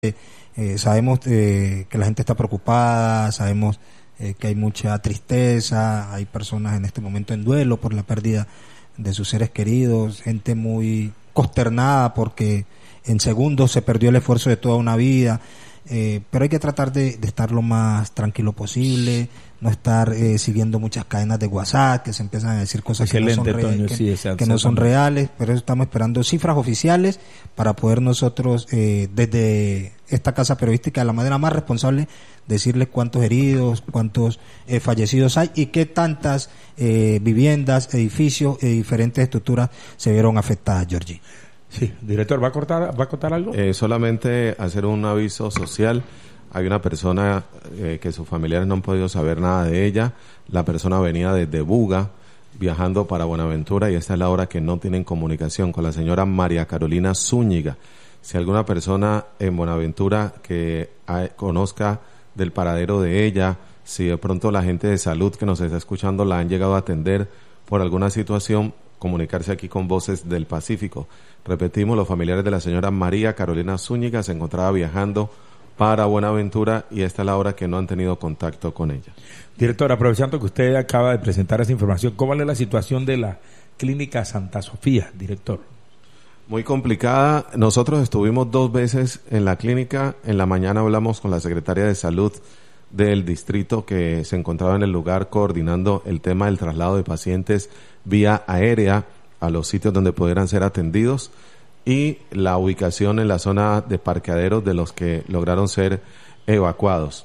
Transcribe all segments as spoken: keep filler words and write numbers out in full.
Eh, sabemos eh, que la gente está preocupada, sabemos eh, que hay mucha tristeza, hay personas en este momento en duelo por la pérdida de sus seres queridos, gente muy consternada porque en segundos se perdió el esfuerzo de toda una vida, eh, pero hay que tratar de, de estar lo más tranquilo posible, no estar eh, siguiendo muchas cadenas de WhatsApp que se empiezan a decir cosas que no, son Toño, reales, que, sí, exacto, que no son reales, pero estamos esperando cifras oficiales para poder nosotros eh, desde esta casa periodística de la manera más responsable decirles cuántos heridos, cuántos eh, fallecidos hay y qué tantas eh, viviendas, edificios y diferentes estructuras se vieron afectadas, Georgie. Sí, director, ¿va a cortar, va a contar algo? Eh, solamente hacer un aviso social. Hay una persona eh, que sus familiares no han podido saber nada de ella. La persona venía desde Buga, viajando para Buenaventura, y esta es la hora que no tienen comunicación con la señora María Carolina Zúñiga. Si alguna persona en Buenaventura que hay, conozca del paradero de ella, si de pronto la gente de salud que nos está escuchando la han llegado a atender por alguna situación, comunicarse aquí con Voces del Pacífico. Repetimos, los familiares de la señora María Carolina Zúñiga se encontraba viajando para Buenaventura y esta es la hora que no han tenido contacto con ella. Director, aprovechando que usted acaba de presentar esa información, ¿cómo es la situación de la Clínica Santa Sofía, director? Muy complicada. Nosotros estuvimos dos veces en la clínica. En la mañana hablamos con la secretaria de Salud del distrito que se encontraba en el lugar coordinando el tema del traslado de pacientes vía aérea a los sitios donde pudieran ser atendidos y la ubicación en la zona de parqueaderos de los que lograron ser evacuados.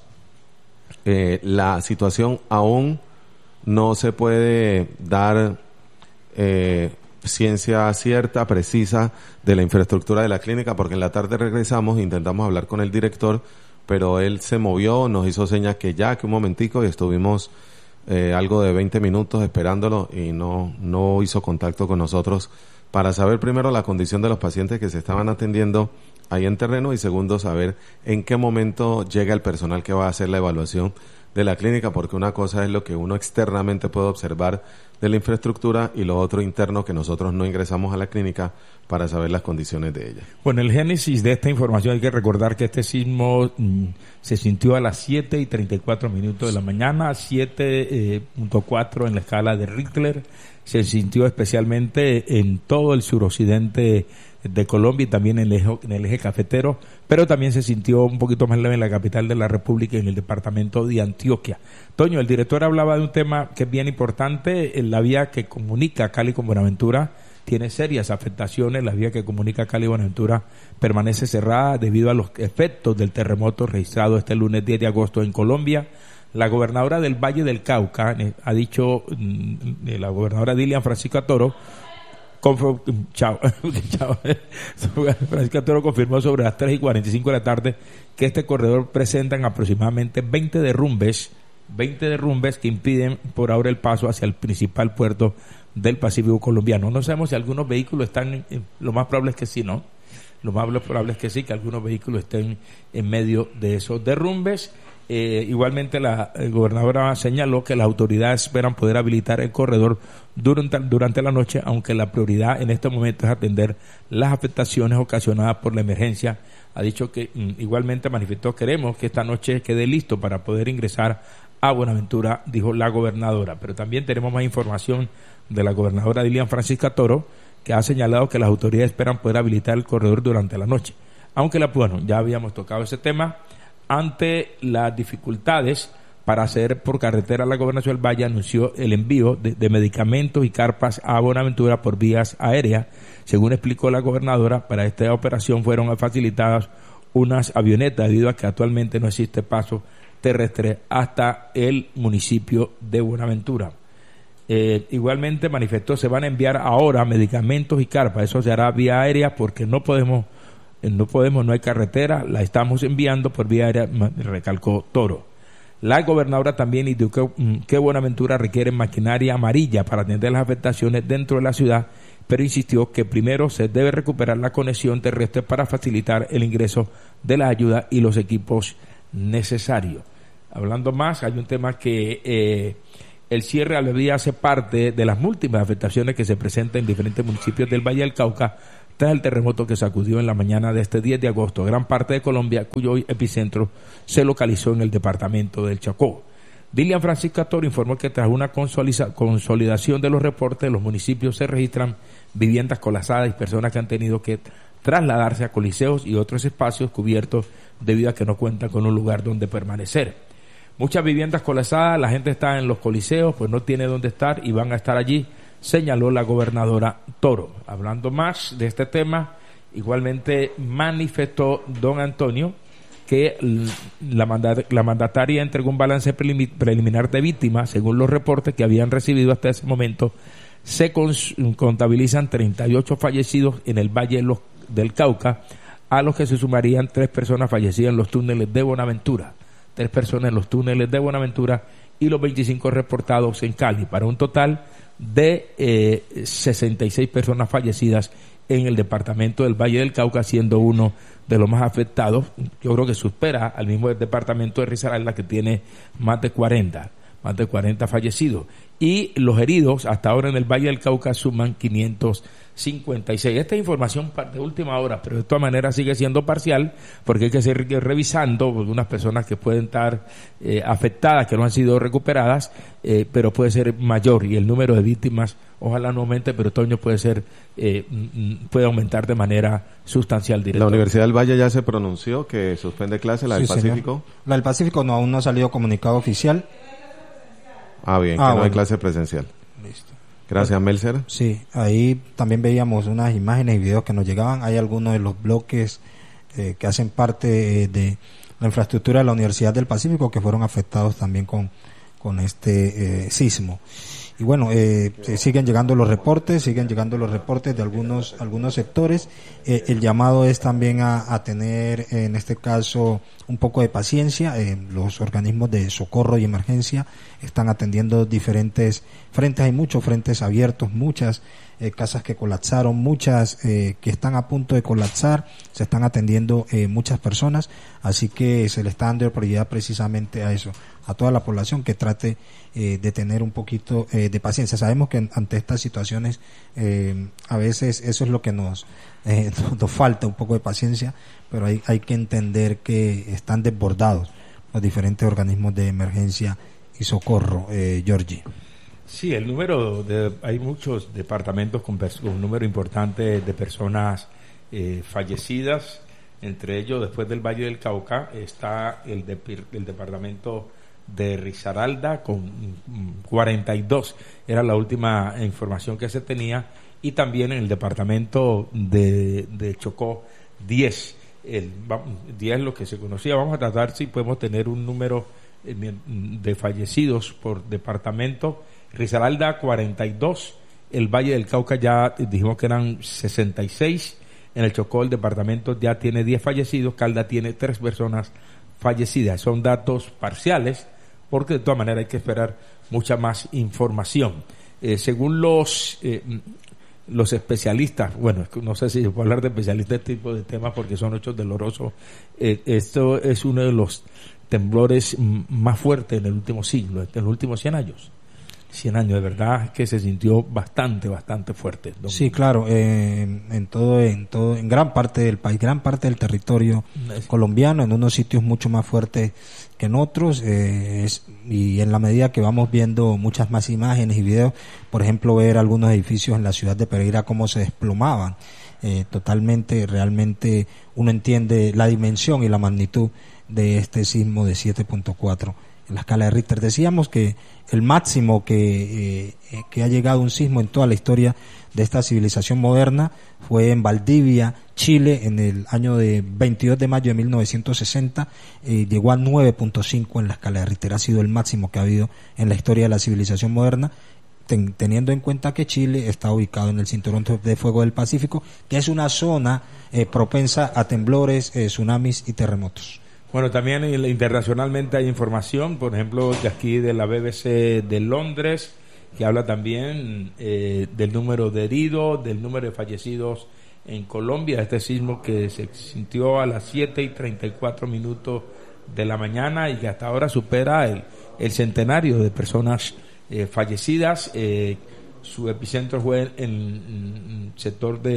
Eh, la situación aún no se puede dar eh, ciencia cierta, precisa de la infraestructura de la clínica, porque en la tarde regresamos, intentamos hablar con el director, pero él se movió, nos hizo señas que ya, que un momentico, y estuvimos eh, algo de veinte minutos esperándolo y no, no hizo contacto con nosotros para saber primero la condición de los pacientes que se estaban atendiendo ahí en terreno y segundo saber en qué momento llega el personal que va a hacer la evaluación de la clínica, porque una cosa es lo que uno externamente puede observar de la infraestructura y lo otro interno que nosotros no ingresamos a la clínica para saber las condiciones de ella. Bueno, el génesis de esta información hay que recordar que este sismo mmm, se sintió a las siete y treinta y cuatro minutos de la mañana, siete punto cuatro en la escala de Richter, se sintió especialmente en todo el suroccidente de Colombia y también en el, eje, en el eje cafetero, pero también se sintió un poquito más leve en la capital de la República y en el departamento de Antioquia. Toño, el director hablaba de un tema que es bien importante, en la vía que comunica Cali con Buenaventura tiene serias afectaciones, la vía que comunica Cali y Buenaventura permanece cerrada debido a los efectos del terremoto registrado este lunes diez de agosto en Colombia. La gobernadora del Valle del Cauca ha dicho, la gobernadora Dilian Francisca Toro, Confo, chao, chao. Francisca Toro confirmó sobre las tres y cuarenta y cinco de la tarde que este corredor presenta aproximadamente veinte derrumbes, veinte derrumbes que impiden por ahora el paso hacia el principal puerto del Pacífico colombiano. No sabemos si algunos vehículos están, lo más probable es que sí, ¿no? Lo más probable es que sí, que algunos vehículos estén en medio de esos derrumbes. Eh, igualmente la eh, gobernadora señaló que las autoridades esperan poder habilitar el corredor durante, durante la noche, aunque la prioridad en este momento es atender las afectaciones ocasionadas por la emergencia. Ha dicho que mm, igualmente manifestó, queremos que esta noche quede listo para poder ingresar a Buenaventura, dijo la gobernadora. Pero también tenemos más información de la gobernadora Dilian Francisca Toro, que ha señalado que las autoridades esperan poder habilitar el corredor durante la noche, aunque la, bueno, ya habíamos tocado ese tema. Ante las dificultades para hacer por carretera, la Gobernación del Valle anunció el envío de, de medicamentos y carpas a Buenaventura por vías aéreas. Según explicó la gobernadora, para esta operación fueron facilitadas unas avionetas debido a que actualmente no existe paso terrestre hasta el municipio de Buenaventura. Eh, igualmente manifestó, se van a enviar ahora medicamentos y carpas, eso se hará vía aérea porque no podemos No podemos, no hay carretera, la estamos enviando por vía aérea, recalcó Toro. La gobernadora también indicó que Buenaventura requiere maquinaria amarilla para atender las afectaciones dentro de la ciudad, pero insistió que primero se debe recuperar la conexión terrestre para facilitar el ingreso de la ayuda y los equipos necesarios. Hablando más, hay un tema que eh, el cierre a la vía hace parte de las múltiples afectaciones que se presentan en diferentes municipios del Valle del Cauca tras el terremoto que sacudió en la mañana de este diez de agosto gran parte de Colombia, cuyo epicentro se localizó en el departamento del Chocó. Dilian Francisca Toro informó que tras una consolidación de los reportes, los municipios se registran viviendas colapsadas y personas que han tenido que trasladarse a coliseos y otros espacios cubiertos debido a que no cuentan con un lugar donde permanecer. Muchas viviendas colapsadas, la gente está en los coliseos, pues no tiene dónde estar y van a estar allí, señaló la gobernadora Toro. Hablando más de este tema, igualmente manifestó don Antonio que la, mandat- la mandataria entregó un balance prelim- preliminar de víctimas. Según los reportes que habían recibido hasta ese momento, se cons- contabilizan treinta y ocho fallecidos en el Valle de los, del Cauca, a los que se sumarían tres personas fallecidas en los túneles de Buenaventura, tres personas en los túneles de Buenaventura y los veinticinco reportados en Cali, para un total de eh, sesenta y seis personas fallecidas en el departamento del Valle del Cauca, siendo uno de los más afectados. Yo creo que supera al mismo departamento de Risaralda, que tiene más de cuarenta, más de cuarenta fallecidos. Y los heridos hasta ahora en el Valle del Cauca suman quinientos cincuenta y seis. Esta es información de última hora, pero de todas maneras sigue siendo parcial, porque hay que seguir revisando algunas personas que pueden estar eh, afectadas, que no han sido recuperadas, eh, pero puede ser mayor, y el número de víctimas ojalá no aumente, pero Toño puede ser eh, puede aumentar de manera sustancial. Director. La Universidad del Valle ya se pronunció que suspende clase, la Sí, del Pacífico. Señor. La del Pacífico no, aún no ha salido comunicado oficial. Ah, bien, Ah, que no bueno. hay clase presencial. Listo. Gracias, Melser. Sí, ahí también veíamos unas imágenes y videos que nos llegaban. Hay algunos de los bloques eh, que hacen parte eh, de la infraestructura de la Universidad del Pacífico que fueron afectados también con, con este eh, sismo. Y bueno, eh, eh, siguen llegando los reportes, siguen llegando los reportes de algunos algunos sectores. Eh, el llamado es también a, a tener, eh, en este caso, un poco de paciencia. Eh, los organismos de socorro y emergencia están atendiendo diferentes frentes. Hay muchos frentes abiertos, muchas eh, casas que colapsaron, muchas eh, que están a punto de colapsar. Se están atendiendo eh, muchas personas, así que se le está dando prioridad precisamente a eso, a toda la población que trate eh, de tener un poquito eh, de paciencia. Sabemos que ante estas situaciones eh, a veces eso es lo que nos eh, nos falta, un poco de paciencia, pero hay, hay que entender que están desbordados los diferentes organismos de emergencia y socorro. eh, Georgie. Sí, el número de, hay muchos departamentos con, pers- con un número importante de personas eh, fallecidas. Entre ellos, después del Valle del Cauca, está el, de, el departamento de Risaralda con cuarenta y dos, era la última información que se tenía, y también en el departamento de, de Chocó, diez, el, diez lo que se conocía. Vamos a tratar si podemos tener un número de fallecidos por departamento. Risaralda cuarenta y dos, el Valle del Cauca ya dijimos que eran sesenta y seis, en el Chocó el departamento ya tiene diez fallecidos, Calda tiene tres personas fallecidas. Son datos parciales, porque de todas maneras hay que esperar mucha más información. Eh, según los eh, los especialistas, bueno, no sé si puedo hablar de especialistas de este tipo de temas porque son hechos dolorosos, eh, esto es uno de los temblores más fuertes en el último siglo, en los últimos cien años. cien años, de verdad que se sintió bastante, bastante fuerte. Don Sí, claro, eh, en todo, en todo, en gran parte del país, gran parte del territorio es, colombiano, en unos sitios mucho más fuertes que en otros, eh, es, y en la medida que vamos viendo muchas más imágenes y videos, por ejemplo, ver algunos edificios en la ciudad de Pereira cómo se desplomaban, eh, totalmente, realmente uno entiende la dimensión y la magnitud de este sismo de siete punto cuatro en la escala de Richter. Decíamos que el máximo que, eh, que ha llegado un sismo en toda la historia de esta civilización moderna fue en Valdivia, Chile, en el año de veintidós de mayo de mil novecientos sesenta, eh, llegó a nueve punto cinco en la escala de Richter. Ha sido el máximo que ha habido en la historia de la civilización moderna, ten, teniendo en cuenta que Chile está ubicado en el cinturón de fuego del Pacífico, que es una zona eh, propensa a temblores, eh, tsunamis y terremotos. Bueno, también internacionalmente hay información, por ejemplo, de aquí de la B B C de Londres, que habla también eh, del número de heridos, del número de fallecidos en Colombia, este sismo que se sintió a las siete y treinta y cuatro minutos de la mañana y que hasta ahora supera el, el centenario de personas eh, fallecidas. Eh, su epicentro fue en el sector de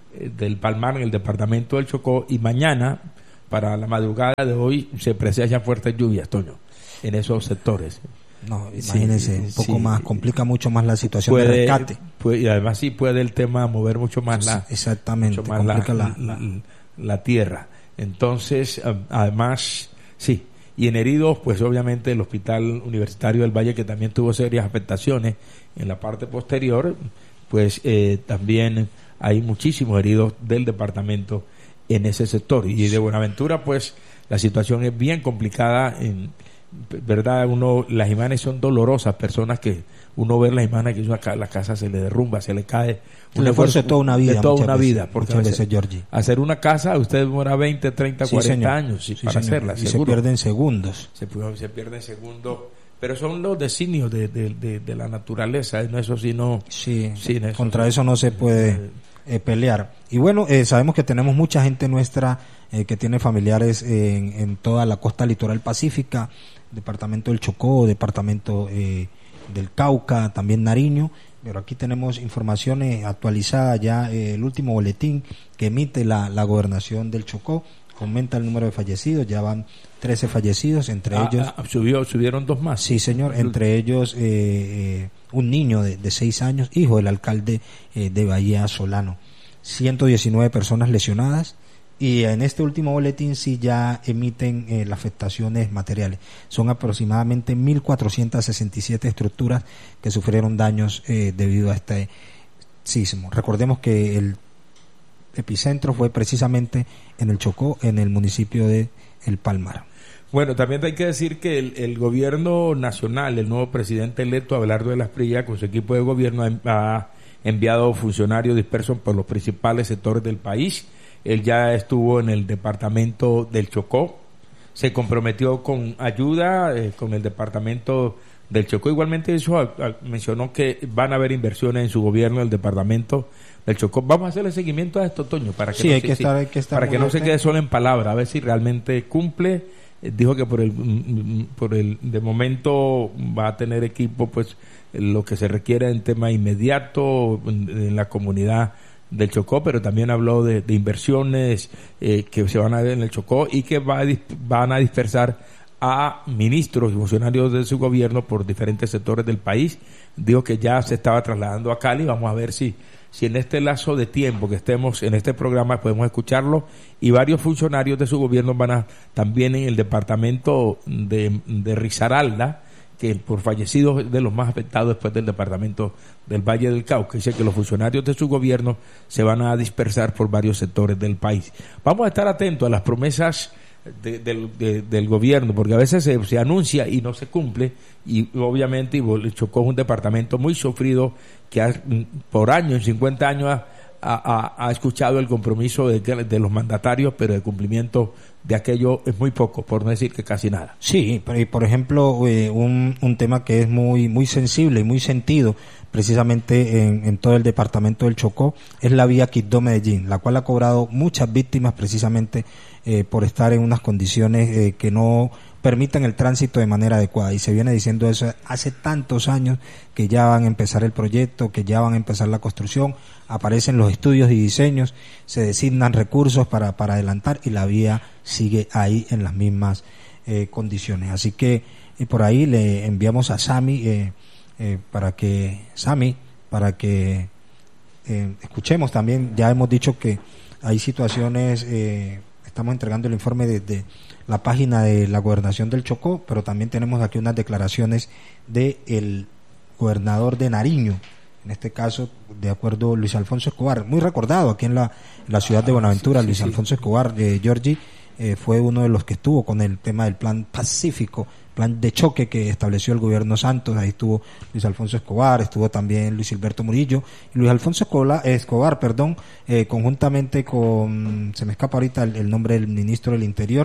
eh, del Palmar en el departamento del Chocó, y mañana, para la madrugada de hoy, se presagian fuertes lluvias, Toño, en esos sectores. No, imagínense, sí, un poco sí, más, complica mucho más la situación puede, de rescate. Puede, y además sí puede el tema mover mucho más la, exactamente, mucho más complica la, la, la, la, la tierra. Entonces, además, sí. Y en heridos, pues obviamente el Hospital Universitario del Valle, que también tuvo serias afectaciones en la parte posterior, pues eh, también hay muchísimos heridos del departamento en ese sector. Y de Buenaventura, pues la situación es bien complicada, en verdad. Uno, las imágenes son dolorosas, personas que uno ve las imágenes que una, la casa se le derrumba, se le cae un esfuerzo de toda una vida, de toda una veces, vida, porque muchas hacer, veces, Georgie, hacer una casa usted demora veinte, treinta, sí, cuarenta señor. años sí, sí, para señor. hacerla, y seguro. se pierden segundos, se, se pierden segundos, pero son los designios de, de, de, de la naturaleza, no eso sí no sí, sí eso contra sí, eso no se puede eh, pelear. Y bueno, eh, sabemos que tenemos mucha gente nuestra eh, que tiene familiares en, en toda la costa litoral pacífica, departamento del Chocó, departamento eh, del Cauca, también Nariño, pero aquí tenemos información eh, actualizada ya, eh, el último boletín que emite la, la gobernación del Chocó. Aumenta el número de fallecidos, ya van trece fallecidos, entre ah, ellos... Ah, subió, subieron dos más. Sí, señor, entre ellos eh, eh, un niño de, de seis años, hijo del alcalde eh, de Bahía Solano. ciento diecinueve personas lesionadas, y en este último boletín sí ya emiten eh, las afectaciones materiales. Son aproximadamente mil cuatrocientas sesenta y siete estructuras que sufrieron daños eh, debido a este sismo. Recordemos que el epicentro fue precisamente en el Chocó, en el municipio de El Palmar. Bueno, también hay que decir que el, el gobierno nacional, el nuevo presidente electo, Abelardo de la Espriella, con su equipo de gobierno, ha, ha enviado funcionarios dispersos por los principales sectores del país. Él ya estuvo en el departamento del Chocó, se comprometió con ayuda eh, con el departamento del Chocó. Igualmente eso a, a, mencionó que van a haber inversiones en su gobierno, el departamento del Chocó. Vamos a hacerle seguimiento a esto, Toño, para que sí, no, hay se, que sí, estar, hay que estar para que no se quede solo en palabra, a ver si realmente cumple. Eh, dijo que por el por el de momento va a tener equipo, pues lo que se requiere en tema inmediato en, en la comunidad del Chocó, pero también habló de, de inversiones eh, que se van a ver en el Chocó y que va a, van a dispersar a ministros y funcionarios de su gobierno por diferentes sectores del país. Dijo que ya se estaba trasladando a Cali. Vamos a ver si si en este lazo de tiempo que estemos en este programa podemos escucharlo, y varios funcionarios de su gobierno van a también en el departamento de, de Risaralda, que por fallecidos de los más afectados después del departamento del Valle del Cauca. Dice que los funcionarios de su gobierno se van a dispersar por varios sectores del país. Vamos a estar atentos a las promesas de, de, de, del gobierno, porque a veces se, se anuncia y no se cumple, y obviamente el Chocó es un departamento muy sufrido que ha, por años, cincuenta años, ha, ha, ha escuchado el compromiso de, de los mandatarios, pero el cumplimiento de aquello es muy poco, por no decir que casi nada. Sí, pero y por ejemplo, eh, un, un tema que es muy muy sensible y muy sentido precisamente en, en todo el departamento del Chocó es la vía Quibdó-Medellín, la cual ha cobrado muchas víctimas precisamente eh, por estar en unas condiciones eh, que no permitan el tránsito de manera adecuada, y se viene diciendo eso hace tantos años, que ya van a empezar el proyecto, que ya van a empezar la construcción, aparecen los estudios y diseños, se designan recursos para, para adelantar, y la vía sigue ahí en las mismas eh, condiciones. Así que eh, por ahí le enviamos a Sami eh, eh, para que Sami para que eh, escuchemos también. Ya hemos dicho que hay situaciones, eh, estamos entregando el informe desde la página de la Gobernación del Chocó, pero también tenemos aquí unas declaraciones de el gobernador de Nariño, en este caso, de acuerdo, Luis Alfonso Escobar, muy recordado aquí en la, en la ciudad de Buenaventura. Ah, sí, Luis sí, Alfonso sí. Escobar, eh, Georgie, eh, fue uno de los que estuvo con el tema del plan pacífico, plan de choque que estableció el gobierno Santos. Ahí estuvo Luis Alfonso Escobar, estuvo también Luis Gilberto Murillo, y Luis Alfonso Escobar, Escobar perdón, eh, conjuntamente con, se me escapa ahorita el, el nombre del ministro del Interior,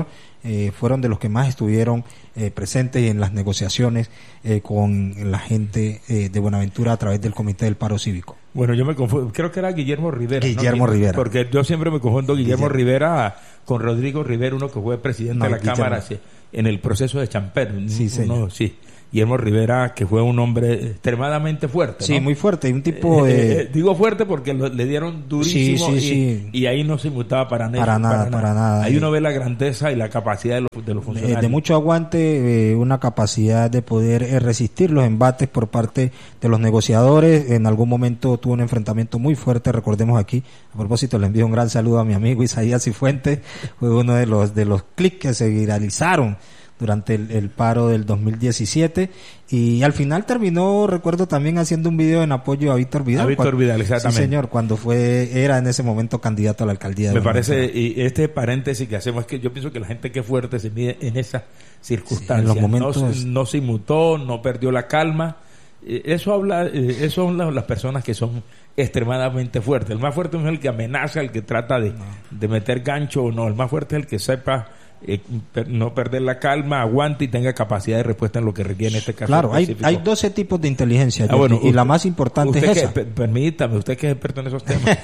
eh, fueron de los que más estuvieron eh, presentes en las negociaciones eh, con la gente eh, de Buenaventura a través del Comité del Paro Cívico. Bueno, yo me confundo, creo que era Guillermo Rivera. Guillermo ¿no? Rivera. Porque yo siempre me confundo Guillermo, Guillermo. Rivera con Rodrigo Rivera, uno que fue presidente No, de la Guillermo. Cámara sí, en el proceso de Champer. Sí, señor. Uno, sí. Guillermo Rivera, que fue un hombre extremadamente fuerte, Sí, ¿no? muy fuerte, y un tipo Eh, de... eh, digo fuerte porque lo- le dieron durísimo Sí, sí, y, sí. y ahí no se inmutaba para, na- Para nada, para nada. Ahí uno ve la grandeza y la capacidad de los, de los de, funcionarios. de mucho aguante, eh, una capacidad de poder eh, resistir los embates por parte de los negociadores. En algún momento tuvo un enfrentamiento muy fuerte, recordemos aquí, a propósito le envío un gran saludo a mi amigo Isaías Cifuentes, fue uno de los de los clics que se viralizaron durante el, el paro del dos mil diecisiete, y al final terminó, recuerdo, también haciendo un video en apoyo a Víctor Vidal. A Víctor cuando- Vidal, exactamente. Sí, señor, cuando fue, era en ese momento candidato a la alcaldía de Me Buenaventura. parece, y este paréntesis que hacemos es que yo pienso que la gente que es fuerte se mide en esas circunstancias. Sí, en los momentos- no, se- no se inmutó, no perdió la calma. Eh, Eso habla, eh, eso son las, las personas que son extremadamente fuertes. El más fuerte no es el que amenaza, el que trata de, de meter gancho o no. El más fuerte es el que sepa eh, per- no perder la calma, aguante y tenga capacidad de respuesta en lo que requiere en este caso. Claro, hay, específico. hay doce tipos de inteligencia, Ah, bueno, Jordi, y usted- la más importante usted es que- esa. per- permítame, usted que es experto en esos temas.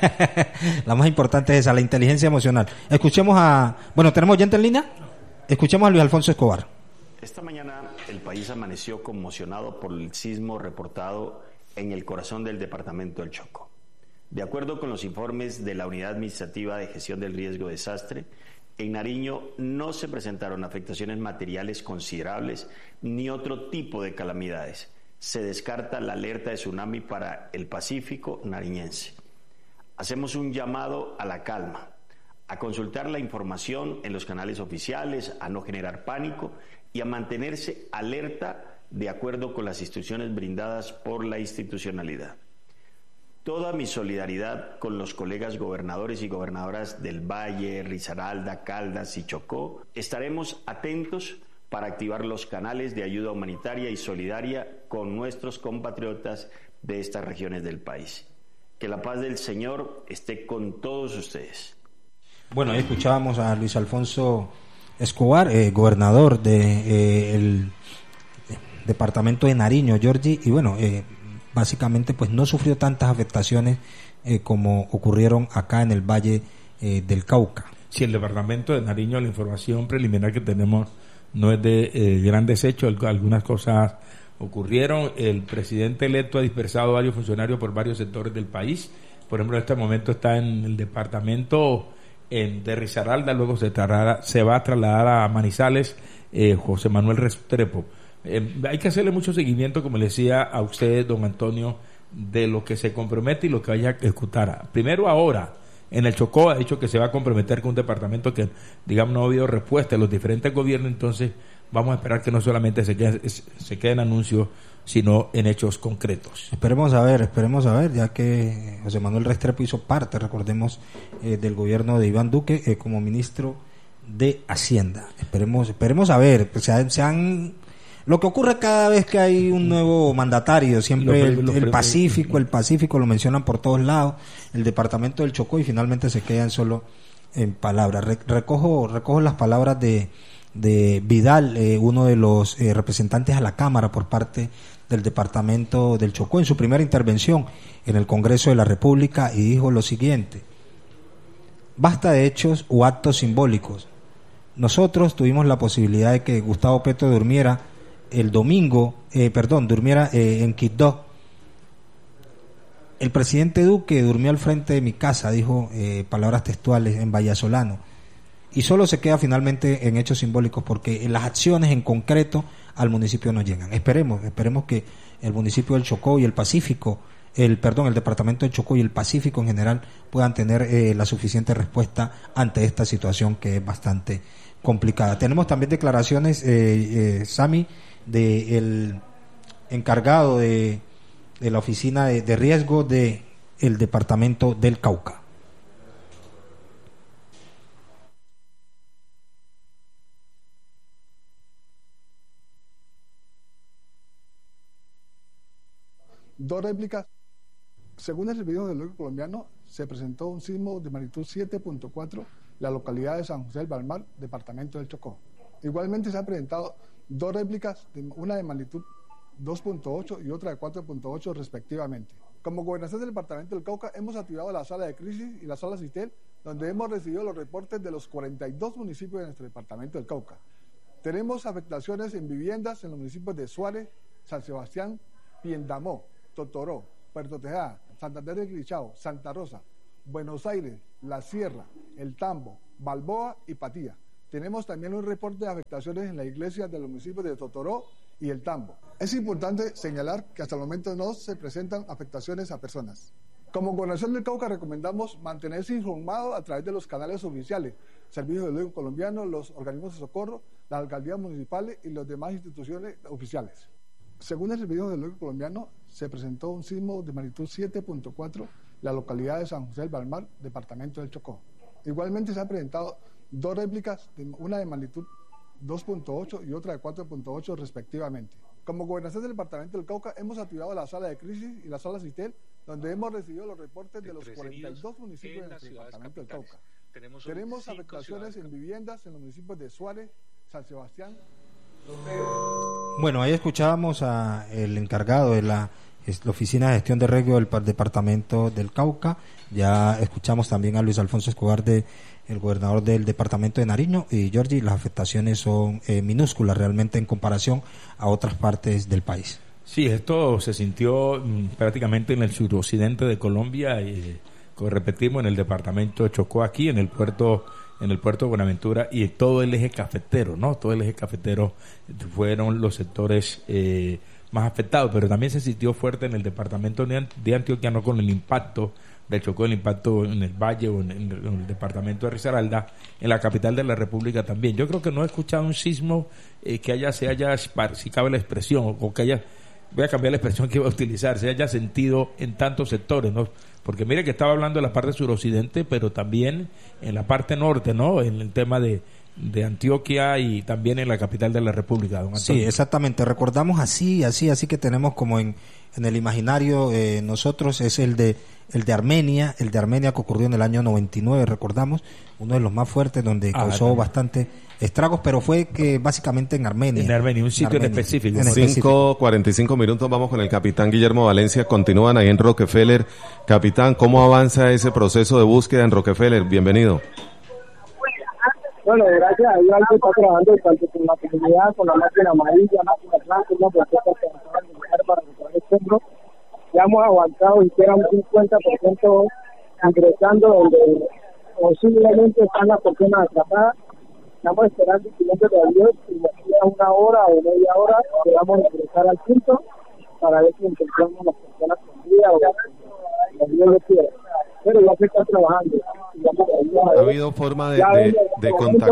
La más importante es esa, la inteligencia emocional. Escuchemos a... Bueno, ¿tenemos oyente en línea? Escuchemos a Luis Alfonso Escobar. Esta mañana el país amaneció conmocionado por el sismo reportado en el corazón del departamento del Chocó. De acuerdo con los informes de la Unidad Administrativa de Gestión del Riesgo de Desastre, en Nariño no se presentaron afectaciones materiales considerables ni otro tipo de calamidades. Se descarta la alerta de tsunami para el Pacífico nariñense. Hacemos un llamado a la calma, a consultar la información en los canales oficiales, a no generar pánico y a mantenerse alerta de acuerdo con las instrucciones brindadas por la institucionalidad. Toda mi solidaridad con los colegas gobernadores y gobernadoras del Valle, Risaralda, Caldas y Chocó. Estaremos atentos para activar los canales de ayuda humanitaria y solidaria con nuestros compatriotas de estas regiones del país. Que la paz del Señor esté con todos ustedes. Bueno, ahí escuchábamos a Luis Alfonso Escobar, eh, gobernador de eh, el departamento de Nariño, Giorgi, y bueno, eh, básicamente pues no sufrió tantas afectaciones eh, como ocurrieron acá en el Valle eh, del Cauca. Si el departamento de Nariño, la información preliminar que tenemos no es de eh, gran desecho, algunas cosas ocurrieron. El presidente electo ha dispersado varios funcionarios por varios sectores del país. Por ejemplo, en este momento está en el departamento en, de Risaralda, luego se, trasladara, se va a trasladar a Manizales eh, José Manuel Restrepo. Eh, hay que hacerle mucho seguimiento, como le decía a usted, don Antonio, de lo que se compromete y lo que vaya a ejecutar. Primero ahora, en el Chocó ha dicho que se va a comprometer con un departamento que, digamos, no ha habido respuesta de los diferentes gobiernos, entonces vamos a esperar que no solamente se quede, se quede en anuncios, sino en hechos concretos. Esperemos a ver, esperemos a ver, ya que José Manuel Restrepo hizo parte, recordemos, eh, del gobierno de Iván Duque eh, como ministro de Hacienda. Esperemos, esperemos a ver, pues, se, se han... Lo que ocurre cada vez que hay un nuevo mandatario, siempre Lo- el, lo- el lo- Pacífico, el Pacífico lo mencionan por todos lados, el departamento del Chocó, y finalmente se quedan solo en palabras. Re- recojo, recojo las palabras de, de Vidal, eh, uno de los eh, representantes a la Cámara por parte del departamento del Chocó, en su primera intervención en el Congreso de la República, y dijo lo siguiente: basta de hechos o actos simbólicos. Nosotros tuvimos la posibilidad de que Gustavo Petro durmiera el domingo, eh, perdón, durmiera eh, en Quibdó. El presidente Duque durmió al frente de mi casa, dijo, eh, palabras textuales, en Vallasolano. Y solo se queda finalmente en hechos simbólicos, porque en las acciones en concreto al municipio no llegan. Esperemos, esperemos que el municipio del Chocó y el Pacífico, el perdón, el departamento del Chocó y el Pacífico en general puedan tener eh, la suficiente respuesta ante esta situación que es bastante complicada. Tenemos también declaraciones, eh, eh, Sami, del encargado de, de la oficina de, de riesgo de el departamento del Cauca. Dos réplicas. Según el Servicio Geológico Colombiano, se presentó un sismo de magnitud siete punto cuatro la localidad de San José del Palmar, departamento del Chocó. Igualmente se han presentado dos réplicas, de, una de magnitud dos punto ocho y otra de cuatro punto ocho respectivamente. Como gobernación del departamento del Cauca hemos activado la sala de crisis y la sala CITEL, donde hemos recibido los reportes de los cuarenta y dos municipios de nuestro departamento del Cauca. Tenemos afectaciones en viviendas en los municipios de Suárez, San Sebastián, Piendamó, Totoró, Puerto Tejada, Santander de Quilichao, Santa Rosa, Buenos Aires, La Sierra, El Tambo, Balboa y Patía. Tenemos también un reporte de afectaciones en las iglesias de los municipios de Totoró y El Tambo. Es importante señalar que hasta el momento no se presentan afectaciones a personas. Como Gobernación del Cauca recomendamos mantenerse informado a través de los canales oficiales, Servicios de Luego Colombiano, los organismos de socorro, las alcaldías municipales y las demás instituciones oficiales. Según el Servicio de Luego Colombiano, se presentó un sismo de magnitud siete punto cuatro en la localidad de San José del Palmar, departamento del Chocó. Igualmente se han presentado dos réplicas, de, una de magnitud dos punto ocho y otra de cuatro punto ocho respectivamente. Como Gobernación del departamento del Cauca hemos activado la sala de crisis y la sala CITEL, donde hemos recibido los reportes de los cuarenta y dos municipios de nuestro departamento del Cauca. Tenemos, Tenemos afectaciones en viviendas en los municipios de Suárez, San Sebastián. Bueno, ahí escuchábamos al encargado de la, la Oficina de Gestión de Riesgo del Departamento del Cauca. Ya escuchamos también a Luis Alfonso Escobar, de el gobernador del departamento de Nariño. Y Georgie, las afectaciones son eh, minúsculas realmente en comparación a otras partes del país. Sí, esto se sintió mmm, prácticamente en el suroccidente de Colombia y, como repetimos, en el departamento de Chocó, aquí en el puerto en el puerto de Buenaventura y todo el eje cafetero, ¿no? Todo el eje cafetero fueron los sectores eh, más afectados, pero también se sintió fuerte en el departamento de Antioquia, no con el impacto del Chocó, el impacto en el Valle o en el, en el departamento de Risaralda, en la capital de la República también. Yo creo que no he escuchado un sismo eh, que haya, se haya, si cabe la expresión, o que haya, voy a cambiar la expresión que iba a utilizar, se haya sentido en tantos sectores, ¿no? Porque mire que estaba hablando de la parte suroccidente, pero también en la parte norte, ¿no? En el tema de, de Antioquia y también en la capital de la República, don Antonio. Sí, exactamente. Recordamos así, así, así que tenemos como en, en el imaginario eh, nosotros, es el de el de Armenia, el de Armenia que ocurrió en el año noventa y nueve, recordamos, uno de los más fuertes, donde ah, causó también bastante estragos, pero fue que básicamente en Armenia. En Armenia, un sitio en, en específico. cinco cuarenta y cinco minutos, vamos con el capitán Guillermo Valencia, continúan ahí en Rockefeller. Capitán, ¿cómo avanza ese proceso de búsqueda en Rockefeller? Bienvenido. Bueno, gracias a Dios, está trabajando tanto con la comunidad, con la máquina amarilla, máquina blanca, una propuesta para recuperar el centro. Ya hemos avanzado y queda un cincuenta por ciento ingresando, donde posiblemente están las personas atrapadas. Estamos esperando incidentes de Dios y de aquí a una hora o media hora podamos ingresar al punto para ver si encontramos las personas con vida o lo que Dios lo quiera. Pero ya se está trabajando. ¿Ha habido forma de, de, de contacto?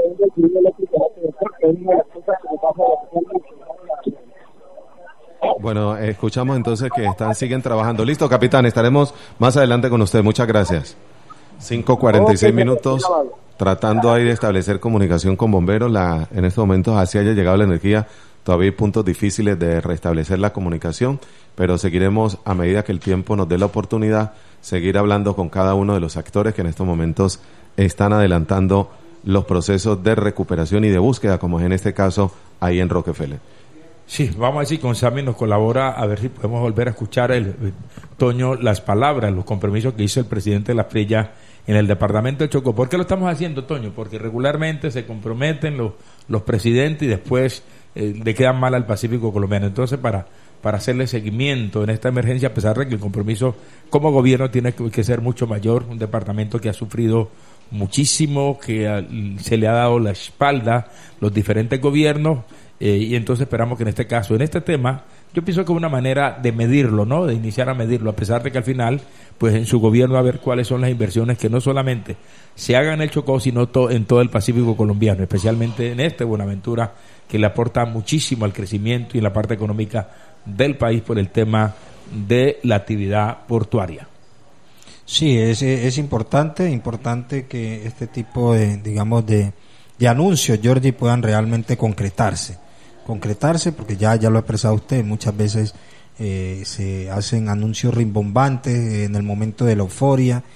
Bueno, escuchamos entonces que están siguen trabajando. Listo, capitán, estaremos más adelante con usted. Muchas gracias. cinco cuarenta y seis minutos, tratando ahí de establecer comunicación con bomberos. La, en estos momentos así haya llegado la energía, todavía hay puntos difíciles de restablecer la comunicación, pero seguiremos a medida que el tiempo nos dé la oportunidad, seguir hablando con cada uno de los actores que en estos momentos están adelantando los procesos de recuperación y de búsqueda, como es en este caso ahí en Rockefeller. Sí, vamos a ver si con Sammy nos colabora, a ver si podemos volver a escuchar, el, el Toño, las palabras, los compromisos que hizo el presidente de la Prilla en el departamento de Chocó. ¿Por qué lo estamos haciendo, Toño? Porque regularmente se comprometen los, los presidentes y después eh, le quedan mal al Pacífico colombiano. Entonces, para, para hacerle seguimiento en esta emergencia, a pesar de que el compromiso como gobierno tiene que, que ser mucho mayor, un departamento que ha sufrido muchísimo, que a, se le ha dado la espalda los diferentes gobiernos, eh, y entonces esperamos que en este caso, en este tema, yo pienso que es una manera de medirlo, ¿no? De iniciar a medirlo, a pesar de que al final, pues en su gobierno a ver cuáles son las inversiones que no solamente se hagan en el Chocó, sino to- en todo el Pacífico colombiano, especialmente en este Buenaventura, que le aporta muchísimo al crecimiento y en la parte económica del país por el tema de la actividad portuaria. Sí, es, es importante, importante que este tipo de, digamos, de, de anuncios, Georgie, puedan realmente concretarse. concretarse porque ya ya lo ha expresado usted, muchas veces eh, se hacen anuncios rimbombantes en el momento de la euforia,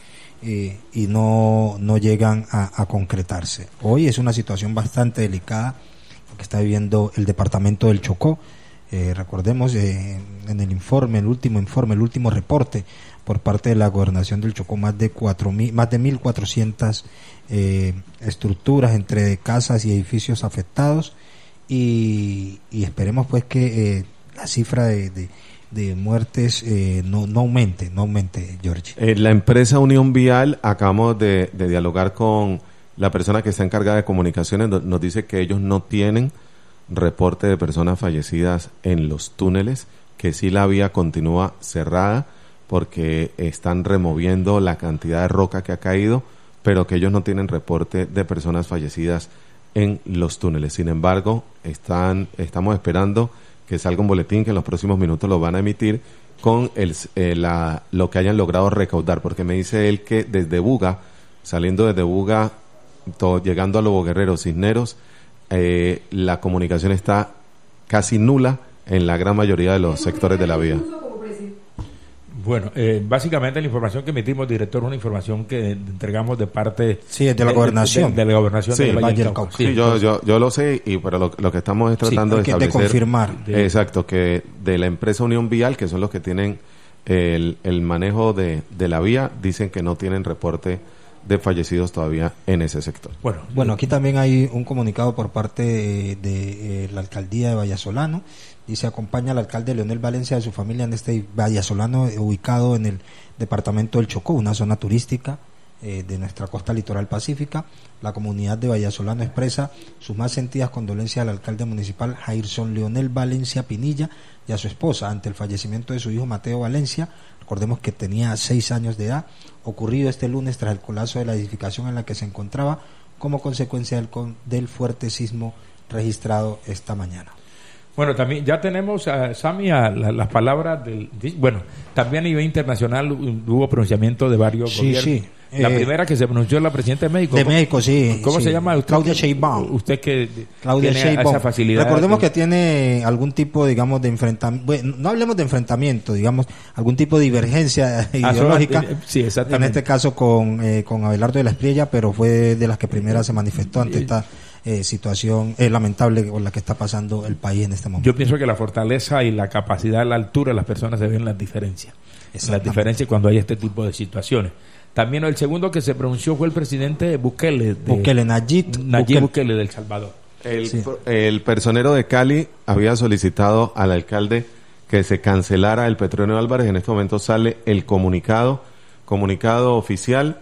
eh, y no, no llegan a, a concretarse. Hoy es una situación bastante delicada que está viviendo el departamento del Chocó. Eh, recordemos eh, en el informe, el último informe, el último reporte por parte de la gobernación del Chocó, más de cuatro mil, más de mil cuatrocientas eh, estructuras entre casas y edificios afectados, y, y esperemos pues que eh, la cifra de, de, de muertes eh, no, no aumente, no aumente, George. Eh, la empresa Unión Vial, acabamos de, de dialogar con la persona que está encargada de comunicaciones, no, nos dice que ellos no tienen reporte de personas fallecidas en los túneles, que sí la vía continúa cerrada porque están removiendo la cantidad de roca que ha caído, pero que ellos no tienen reporte de personas fallecidas en los túneles. Sin embargo, están estamos esperando que salga un boletín que en los próximos minutos lo van a emitir con el, eh, la, lo que hayan logrado recaudar, porque me dice él que desde Buga, saliendo desde Buga, todo, llegando a Lobo Guerrero, Cisneros, eh, la comunicación está casi nula en la gran mayoría de los sectores de la vía. Bueno, eh, básicamente la información que emitimos, director, es una información que entregamos de parte sí, de la gobernación, de, de, de la gobernación sí, del Valle del Cauca. Sí, sí, yo, yo, yo lo sé, y pero lo, lo que estamos es tratando sí, de establecer, de confirmar, de, exacto, que de la empresa Unión Vial, que son los que tienen el, el manejo de, de la vía, dicen que no tienen reporte de fallecidos todavía en ese sector. Bueno, bueno, aquí también hay un comunicado por parte de, de eh, la alcaldía de Vallasolano. Dice: acompaña al alcalde Leonel Valencia de su familia en este Vallasolano, eh, ubicado en el departamento del Chocó, una zona turística eh, de nuestra costa litoral pacífica. La comunidad de Vallasolano expresa sus más sentidas condolencias al alcalde municipal Jairson Leonel Valencia Pinilla y a su esposa ante el fallecimiento de su hijo Mateo Valencia. Recordemos que tenía seis años de edad, ocurrido este lunes tras el colapso de la edificación en la que se encontraba como consecuencia del, del fuerte sismo registrado esta mañana. Bueno, también ya tenemos, a Sammy, a la, las palabras del... Bueno, también a nivel internacional hubo pronunciamiento de varios sí, gobiernos. Sí. La eh, primera que se pronunció es la presidenta de México. De ¿Cómo, México, sí. ¿Cómo sí. se llama? Usted Claudia que, Sheinbaum. Usted que Claudia tiene Sheinbaum. esa facilidad. Recordemos de... que tiene algún tipo, digamos, de enfrentamiento. Bueno, no hablemos de enfrentamiento, digamos, algún tipo de divergencia ideológica. Ah, sí, exactamente. En este caso con, eh, con Abelardo de la Espriella, pero fue de las que primera se manifestó ante esta eh, situación eh, lamentable con la que está pasando el país en este momento. Yo pienso que la fortaleza y la capacidad, la altura de las personas se ven las diferencias. Las diferencias cuando hay este tipo de situaciones. También el segundo que se pronunció fue el presidente Bukele. De, Bukele, Nayib, Nayib Bukele. Bukele de El Salvador. El, sí. el personero de Cali había solicitado al alcalde que se cancelara el Petronio Álvarez. En este momento sale el comunicado, comunicado oficial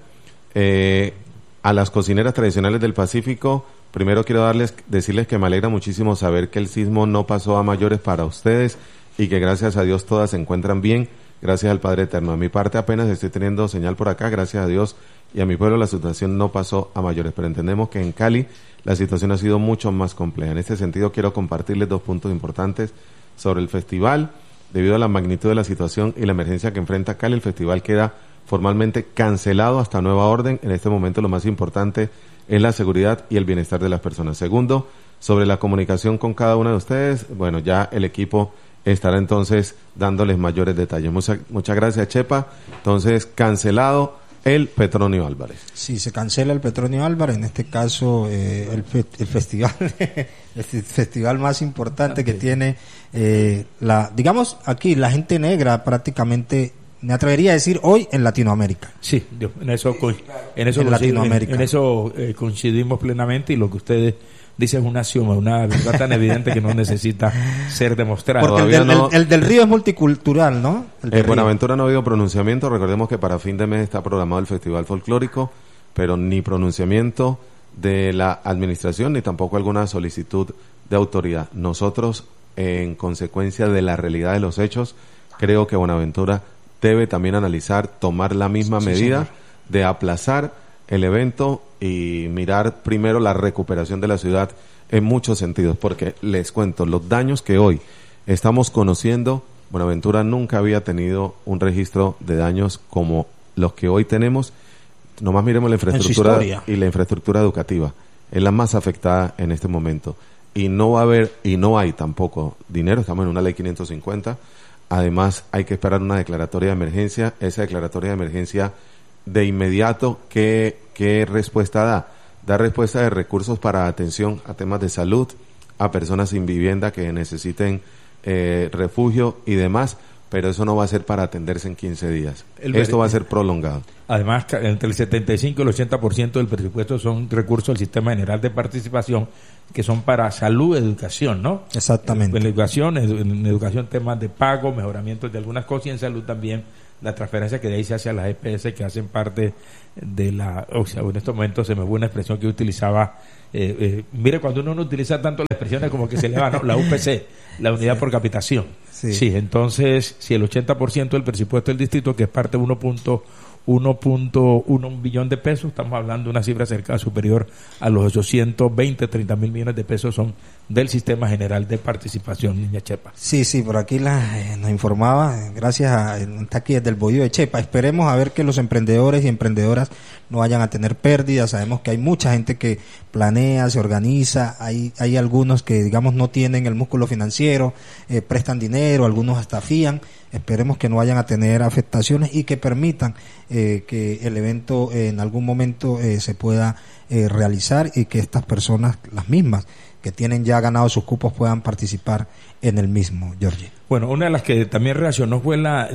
eh, a las cocineras tradicionales del Pacífico. Primero quiero darles, decirles que me alegra muchísimo saber que el sismo no pasó a mayores para ustedes y que gracias a Dios todas se encuentran bien. Gracias al Padre Eterno. A mi parte apenas estoy teniendo señal por acá, gracias a Dios, y a mi pueblo la situación no pasó a mayores, pero entendemos que en Cali la situación ha sido mucho más compleja. En este sentido quiero compartirles dos puntos importantes sobre el festival. Debido a la magnitud de la situación y la emergencia que enfrenta Cali, el festival queda formalmente cancelado hasta nueva orden. En este momento lo más importante es la seguridad y el bienestar de las personas. Segundo, sobre la comunicación con cada uno de ustedes, bueno, ya el equipo estará entonces dándoles mayores detalles. Muchas, muchas gracias, Chepa. Entonces, cancelado el Petronio Álvarez. Sí, se cancela el Petronio Álvarez, en este caso eh, el, fe, el festival el festival más importante okay. que tiene eh, la, digamos aquí, la gente negra prácticamente, me atrevería a decir hoy en Latinoamérica. Sí, en eso, en eso, en Latinoamérica. En, en eso eh, coincidimos plenamente, y lo que ustedes dice es un axioma, una verdad tan evidente que no necesita ser demostrada. Porque el del, no, el, el del Río es multicultural, ¿no? En eh, Buenaventura no ha habido pronunciamiento. Recordemos que para fin de mes está programado el Festival Folclórico, pero ni pronunciamiento de la administración ni tampoco alguna solicitud de autoridad. Nosotros, en consecuencia de la realidad de los hechos, creo que Buenaventura debe también analizar, tomar la misma sí, medida sí, de aplazar el evento y mirar primero la recuperación de la ciudad en muchos sentidos, porque les cuento, los daños que hoy estamos conociendo, Buenaventura nunca había tenido un registro de daños como los que hoy tenemos. Nomás miremos la infraestructura y la infraestructura educativa, es la más afectada en este momento, y no va a haber, y no hay tampoco dinero, estamos en una ley quinientos cincuenta, además hay que esperar una declaratoria de emergencia. Esa declaratoria de emergencia de inmediato, ¿qué, qué respuesta da? Da respuesta de recursos para atención a temas de salud, a personas sin vivienda que necesiten eh, refugio y demás, pero eso no va a ser para atenderse en quince días. El Esto va a ser prolongado. Además, entre el setenta y cinco y el ochenta por ciento del presupuesto son recursos del Sistema General de Participación, que son para salud, educación, ¿no? Exactamente. En educación, en educación temas de pago, mejoramientos de algunas cosas, y en salud también la transferencia que de ahí se hace a las E P S, que hacen parte de la... O sea, en estos momentos se me fue una expresión que utilizaba... Eh, eh, mire, cuando uno no utiliza tanto las expresiones como que se le va, ¿no? La U P C, la unidad sí. por capitación. Sí. sí, entonces, si el ochenta por ciento del presupuesto del distrito, que es parte de uno punto uno billón de pesos, estamos hablando de una cifra cerca superior a los ochocientos veinte, treinta mil millones de pesos son del Sistema General de Participación, niña Chepa. Sí, sí, por aquí la, eh, nos informaba, gracias a, está aquí desde el Bohío de Chepa. Esperemos a ver que los emprendedores y emprendedoras no vayan a tener pérdidas. Sabemos que hay mucha gente que planea, se organiza, hay, hay algunos que digamos no tienen el músculo financiero, eh, prestan dinero, algunos hasta fían. Esperemos que no vayan a tener afectaciones y que permitan eh, que el evento eh, en algún momento eh, se pueda eh, realizar y que estas personas, las mismas, que tienen ya ganado sus cupos, puedan participar en el mismo, Giorgi. Bueno, una de las que también reaccionó fue la,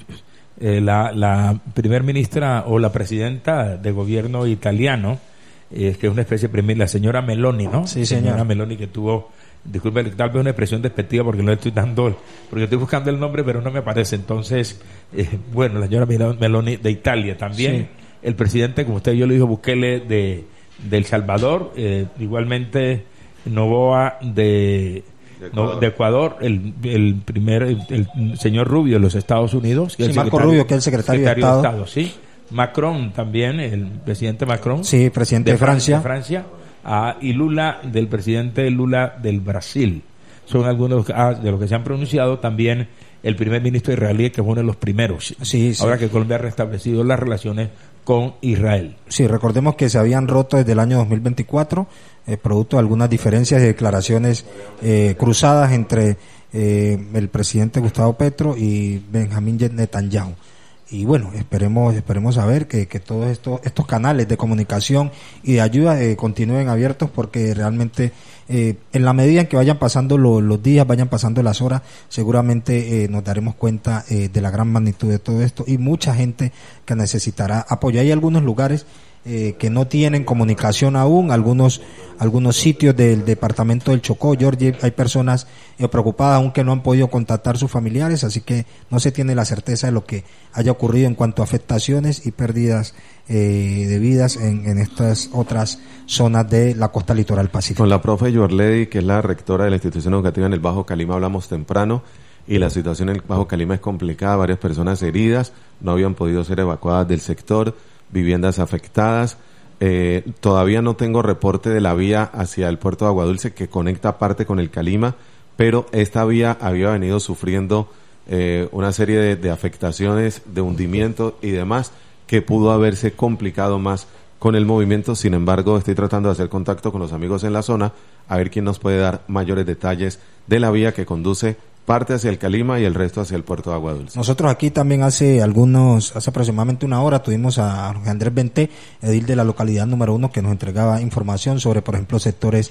eh, la, la primer ministra o la presidenta de gobierno italiano, eh, que es una especie de primer, la señora Meloni, ¿no? Sí, señora. señora Meloni, que tuvo... Disculpe, tal vez una expresión despectiva porque no le estoy dando, porque estoy buscando el nombre pero no me aparece. Entonces, eh, bueno, la señora Meloni de Italia también, sí. El presidente, como usted yo le dijo, Bukele de, de El Salvador, eh, igualmente Noboa de, de Ecuador, no, de Ecuador el, el primer, el, el señor Rubio de los Estados Unidos. Sí, el Marco Rubio, que es el secretario, secretario de, Estado. de Estado. Sí, Macron también, el presidente Macron. Sí, presidente de, de Francia. Francia. Francia. Ah, y Lula, del presidente Lula del Brasil. Son algunos ah, de los que se han pronunciado. También el primer ministro israelí, que es uno de los primeros. Sí, sí. Ahora que Colombia ha restablecido las relaciones con Israel. Sí, recordemos que se habían roto desde el año dos mil veinticuatro, eh, producto de algunas diferencias y declaraciones eh, cruzadas entre eh, el presidente Gustavo Petro y Benjamín Netanyahu. Y bueno, esperemos esperemos a ver que, que todos estos estos canales de comunicación y de ayuda eh, continúen abiertos, porque realmente eh, en la medida en que vayan pasando lo, los días, vayan pasando las horas, seguramente eh, nos daremos cuenta eh, de la gran magnitud de todo esto y mucha gente que necesitará apoyo. Hay algunos lugares eh, que no tienen comunicación aún, algunos algunos sitios del departamento del Chocó, Giorgi, hay personas eh, preocupadas aún que no han podido contactar sus familiares, así que no se tiene la certeza de lo que haya ocurrido en cuanto a afectaciones y pérdidas eh, de vidas en, en estas otras zonas de la costa litoral pacífica. Con la profe Yorledi, que es la rectora de la institución educativa en el Bajo Calima, hablamos temprano, y la situación en el Bajo Calima es complicada, varias personas heridas, no habían podido ser evacuadas del sector, viviendas afectadas. Eh, todavía no tengo reporte de la vía hacia el puerto de Aguadulce que conecta parte con el Calima, pero esta vía había venido sufriendo eh, una serie de, de afectaciones, de hundimiento y demás, que pudo haberse complicado más con el movimiento. Sin embargo, estoy tratando de hacer contacto con los amigos en la zona a ver quién nos puede dar mayores detalles de la vía que conduce parte hacia el Calima y el resto hacia el puerto de Aguadulce. Nosotros aquí también hace algunos, hace aproximadamente una hora tuvimos a Andrés Benté, edil de la localidad número uno, que nos entregaba información sobre, por ejemplo, sectores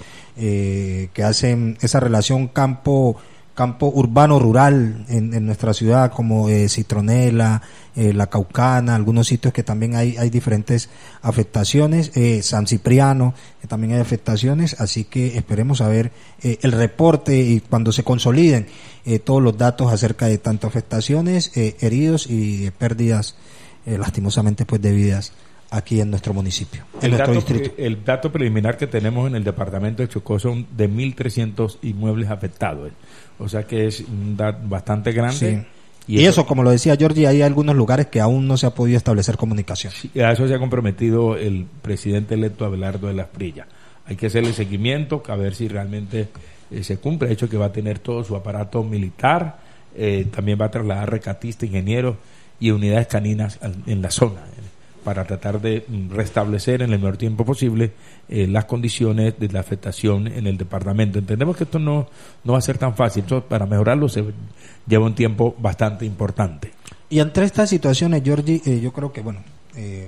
eh, que hacen esa relación campo campo urbano rural en, en nuestra ciudad, como eh, Citronela, eh, La Caucana, algunos sitios que también hay hay diferentes afectaciones, eh, San Cipriano, que también hay afectaciones, así que esperemos a ver eh, el reporte y cuando se consoliden eh, todos los datos acerca de tanto afectaciones, eh, heridos y pérdidas eh, lastimosamente pues de vidas aquí en nuestro municipio, en el nuestro dato, distrito. El dato preliminar que tenemos en el departamento de Chocó son de mil trescientos inmuebles afectados, o sea que es un dato bastante grande. Sí. Y, y eso, eso, como lo decía Giorgi, hay algunos lugares que aún no se ha podido establecer comunicación. Sí, a eso se ha comprometido el presidente electo Abelardo de las Prillas. Hay que hacerle seguimiento, a ver si realmente eh, se cumple. De hecho, que va a tener todo su aparato militar, eh, también va a trasladar recatistas, ingenieros y unidades caninas en la zona, para tratar de restablecer en el menor tiempo posible eh, las condiciones de la afectación en el departamento. Entendemos que esto no, no va a ser tan fácil, esto, para mejorarlo se lleva un tiempo bastante importante. Y entre estas situaciones, Giorgi, eh, yo creo que, bueno, eh,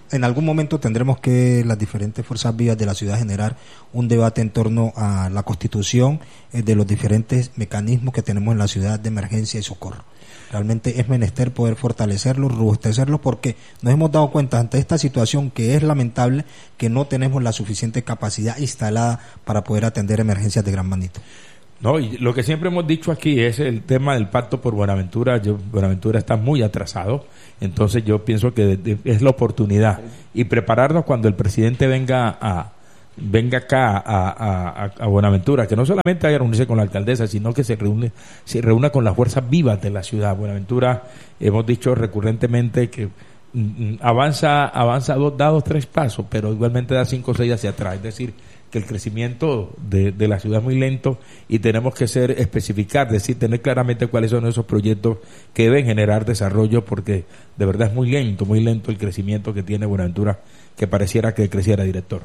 en algún momento tendremos que las diferentes fuerzas vivas de la ciudad generar un debate en torno a la constitución eh, de los diferentes mecanismos que tenemos en la ciudad de emergencia y socorro. Realmente es menester poder fortalecerlos, robustecerlos, porque nos hemos dado cuenta ante esta situación que es lamentable que no tenemos la suficiente capacidad instalada para poder atender emergencias de gran magnitud. No, y lo que siempre hemos dicho aquí es el tema del pacto por Buenaventura. Yo, Buenaventura está muy atrasado, entonces yo pienso que de, de, es la oportunidad y prepararnos cuando el presidente venga a venga acá a, a, a Buenaventura, que no solamente vaya a reunirse con la alcaldesa, sino que se reúne se reúna con las fuerzas vivas de la ciudad. Buenaventura, hemos dicho recurrentemente que mm, avanza avanza dos, da dos, tres pasos, pero igualmente da cinco o seis hacia atrás, es decir, que el crecimiento de, de la ciudad es muy lento y tenemos que ser especificar, es decir, tener claramente cuáles son esos proyectos que deben generar desarrollo, porque de verdad es muy lento, muy lento el crecimiento que tiene Buenaventura, que pareciera que creciera, director.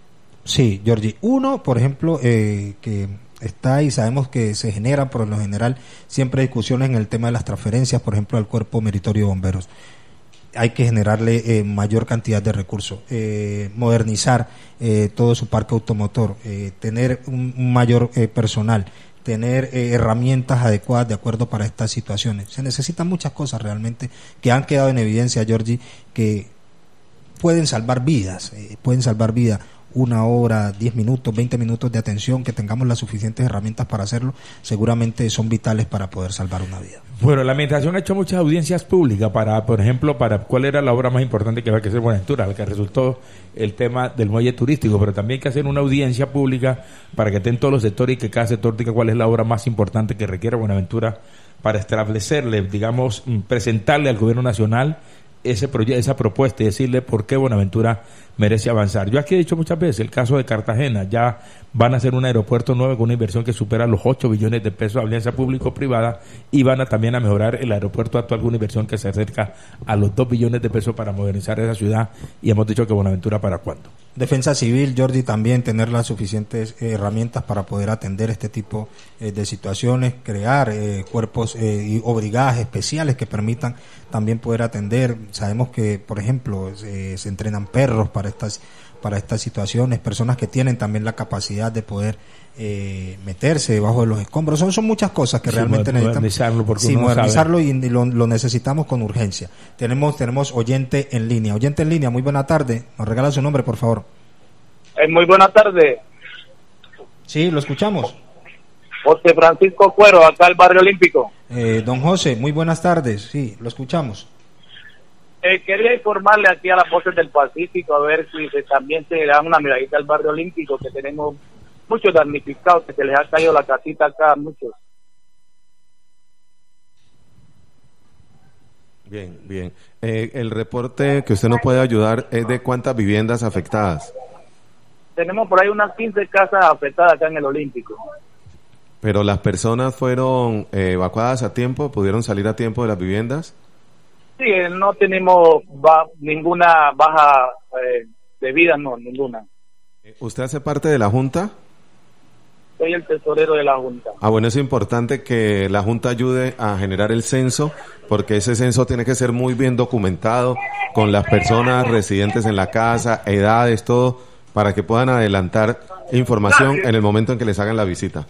Sí, Giorgi. Uno, por ejemplo, eh, que está y sabemos que se generan por lo general siempre discusiones en el tema de las transferencias, por ejemplo, al Cuerpo Meritorio de Bomberos. Hay que generarle eh, mayor cantidad de recursos, eh, modernizar eh, todo su parque automotor, eh, tener un, un mayor eh, personal, tener eh, herramientas adecuadas de acuerdo para estas situaciones. Se necesitan muchas cosas realmente que han quedado en evidencia, Giorgi, que pueden salvar vidas, eh, pueden salvar vidas. Una hora, diez minutos, veinte minutos de atención, que tengamos las suficientes herramientas para hacerlo, seguramente son vitales para poder salvar una vida. Bueno, la administración ha hecho muchas audiencias públicas para, por ejemplo, para cuál era la obra más importante que va a hacer Buenaventura, la que resultó el tema del muelle turístico, pero también hay que hacer una audiencia pública para que estén todos los sectores y que cada sector diga cuál es la obra más importante que requiere Buenaventura para establecerle, digamos, presentarle al gobierno nacional ese proyecto, esa propuesta y decirle por qué Buenaventura merece avanzar. Yo aquí he dicho muchas veces el caso de Cartagena, ya van a hacer un aeropuerto nuevo con una inversión que supera los ocho billones de pesos de alianza público-privada y van a también a mejorar el aeropuerto actual con una inversión que se acerca a los dos billones de pesos para modernizar esa ciudad y hemos dicho que Buenaventura para cuándo. Defensa civil, Jordi, también tener las suficientes eh, herramientas para poder atender este tipo eh, de situaciones, crear eh, cuerpos eh, y, o brigadas especiales que permitan también poder atender. Sabemos que, por ejemplo, eh, se entrenan perros para estas para estas situaciones, personas que tienen también la capacidad de poder eh, meterse debajo de los escombros. Son, son muchas cosas que sí, realmente necesitamos. Porque sí, modernizarlo y, y lo, lo necesitamos con urgencia. Tenemos tenemos oyente en línea. Oyente en línea, muy buena tarde. Nos regala su nombre, por favor. Eh, muy buena tarde. Sí, lo escuchamos. José Francisco Cuero, acá al Barrio Olímpico. Eh, don José, muy buenas tardes. Sí, lo escuchamos. Eh, quería informarle aquí a las voces del Pacífico a ver si se, también se dan una miradita al Barrio Olímpico, que tenemos muchos damnificados, que se les ha caído la casita acá a muchos. Bien, bien. Eh, el reporte que usted nos puede ayudar es de cuántas viviendas afectadas. Tenemos por ahí unas quince casas afectadas acá en el Olímpico. Pero las personas fueron eh, evacuadas a tiempo, pudieron salir a tiempo de las viviendas. Sí, no tenemos ba- ninguna baja eh, de vida, no, ninguna. ¿Usted hace parte de la Junta? Soy el tesorero de la Junta. Ah, bueno, es importante que la Junta ayude a generar el censo, porque ese censo tiene que ser muy bien documentado, con las personas residentes en la casa, edades, todo, para que puedan adelantar información en el momento en que les hagan la visita.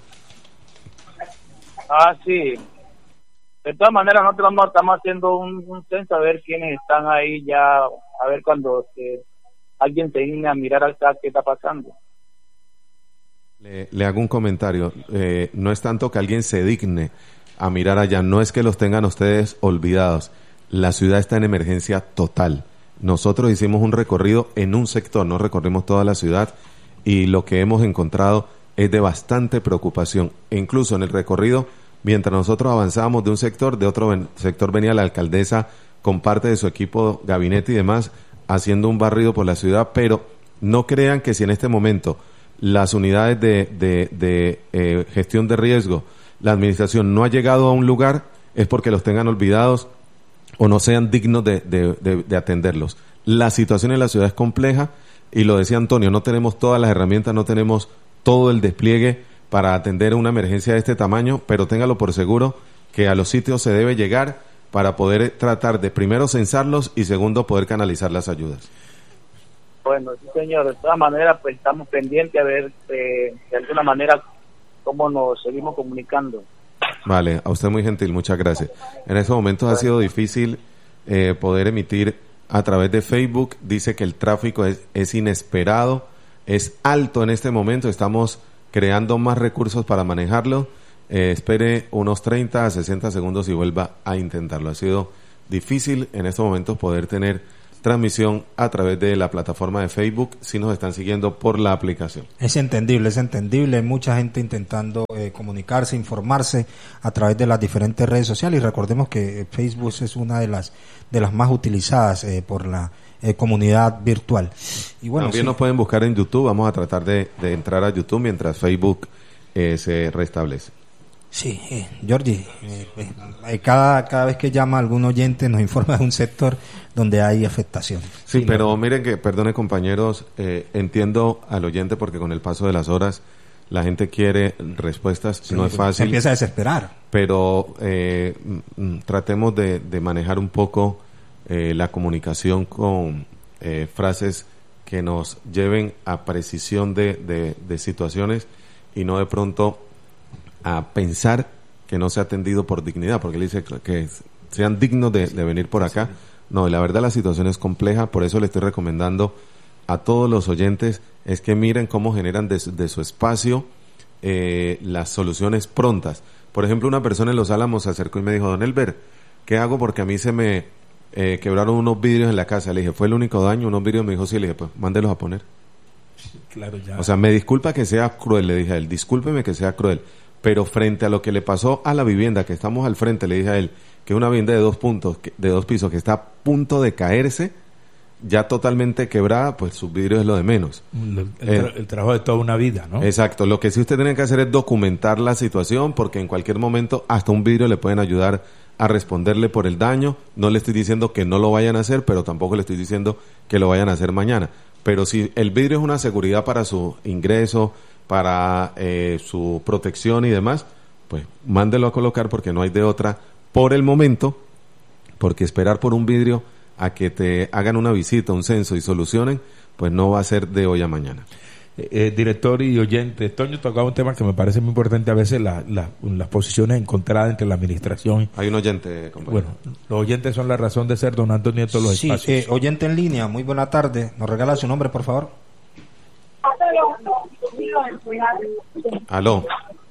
Ah, sí. De todas maneras, nosotros estamos haciendo un, un censo a ver quiénes están ahí ya, a ver cuando se, alguien se digne a mirar acá qué está pasando. Le, le hago un comentario. Eh, no es tanto que alguien se digne a mirar allá, no es que los tengan ustedes olvidados. La ciudad está en emergencia total. Nosotros hicimos un recorrido en un sector, no recorrimos toda la ciudad, y lo que hemos encontrado es de bastante preocupación. E incluso en el recorrido, mientras nosotros avanzábamos de un sector, de otro ven- sector venía la alcaldesa con parte de su equipo, gabinete y demás, haciendo un barrido por la ciudad, pero no crean que si en este momento las unidades de, de, de eh, gestión de riesgo, la administración no ha llegado a un lugar, es porque los tengan olvidados o no sean dignos de, de, de, de atenderlos. La situación en la ciudad es compleja y lo decía Antonio, no tenemos todas las herramientas, no tenemos todo el despliegue para atender una emergencia de este tamaño, pero téngalo por seguro que a los sitios se debe llegar para poder tratar de primero censarlos y segundo poder canalizar las ayudas. Bueno, sí, señor. De todas maneras, pues estamos pendientes a ver eh, de alguna manera cómo nos seguimos comunicando. Vale, a usted muy gentil, muchas gracias. En estos momentos ha sido difícil eh, poder emitir a través de Facebook. Dice que el tráfico es, es inesperado, es alto en este momento. Estamos creando más recursos para manejarlo. Eh, espere unos treinta a sesenta segundos y vuelva a intentarlo. Ha sido difícil en estos momentos poder tener transmisión a través de la plataforma de Facebook si nos están siguiendo por la aplicación. Es entendible, es entendible. Hay mucha gente intentando eh, comunicarse, informarse a través de las diferentes redes sociales, y recordemos que Facebook es una de las de las más utilizadas eh, por la eh, comunidad virtual. Y bueno, también sí, nos pueden buscar en YouTube. Vamos a tratar de, de entrar a YouTube mientras Facebook eh, se restablece. Sí, eh, Jordi, eh, eh, cada cada vez que llama algún oyente nos informa de un sector donde hay afectación. Sí, sí pero no. miren que, perdone compañeros, eh, entiendo al oyente porque con el paso de las horas la gente quiere respuestas, Sí, no es se fácil. empieza a desesperar. Pero eh, mm, tratemos de, de manejar un poco eh, la comunicación con eh, frases que nos lleven a precisión de, de, de situaciones y no de pronto a pensar que no se ha atendido por dignidad, porque él dice que sean dignos de, de venir por acá. No, la verdad la situación es compleja, por eso le estoy recomendando a todos los oyentes es que miren cómo generan de, de su espacio eh, las soluciones prontas. Por ejemplo, una persona en Los Álamos se acercó y me dijo: don Elber, ¿qué hago? Porque a mí se me eh, quebraron unos vidrios en la casa. Le dije: ¿fue el único daño? Unos vidrios. Me dijo: sí. Le dije: pues mándelos a poner. Claro, ya. O sea, me disculpa que sea cruel, le dije a él, discúlpeme que sea cruel, pero frente a lo que le pasó a la vivienda que estamos al frente, le dije a él que una vivienda de dos puntos, de dos pisos, que está a punto de caerse, ya totalmente quebrada, pues sus vidrios es lo de menos. El, el, tra- Eh, el trabajo de toda una vida, ¿no? Exacto. Lo que sí usted tiene que hacer es documentar la situación, porque en cualquier momento hasta un vidrio le pueden ayudar a responderle por el daño. No le estoy diciendo que no lo vayan a hacer, pero tampoco le estoy diciendo que lo vayan a hacer mañana. Pero si el vidrio es una seguridad para su ingreso, para eh, su protección y demás, pues mándelo a colocar, porque no hay de otra por el momento, porque esperar por un vidrio a que te hagan una visita, un censo y solucionen, pues no va a ser de hoy a mañana. Eh, eh, director y oyente, Toño tocaba un tema que me parece muy importante, a veces la, la, las posiciones encontradas entre la administración. Hay un oyente, compañero. Bueno, los oyentes son la razón de ser, don Antonio, de todos los Sí, espacios. eh, oyente en línea, muy buena tarde. ¿Nos regala su nombre, por favor? Aló.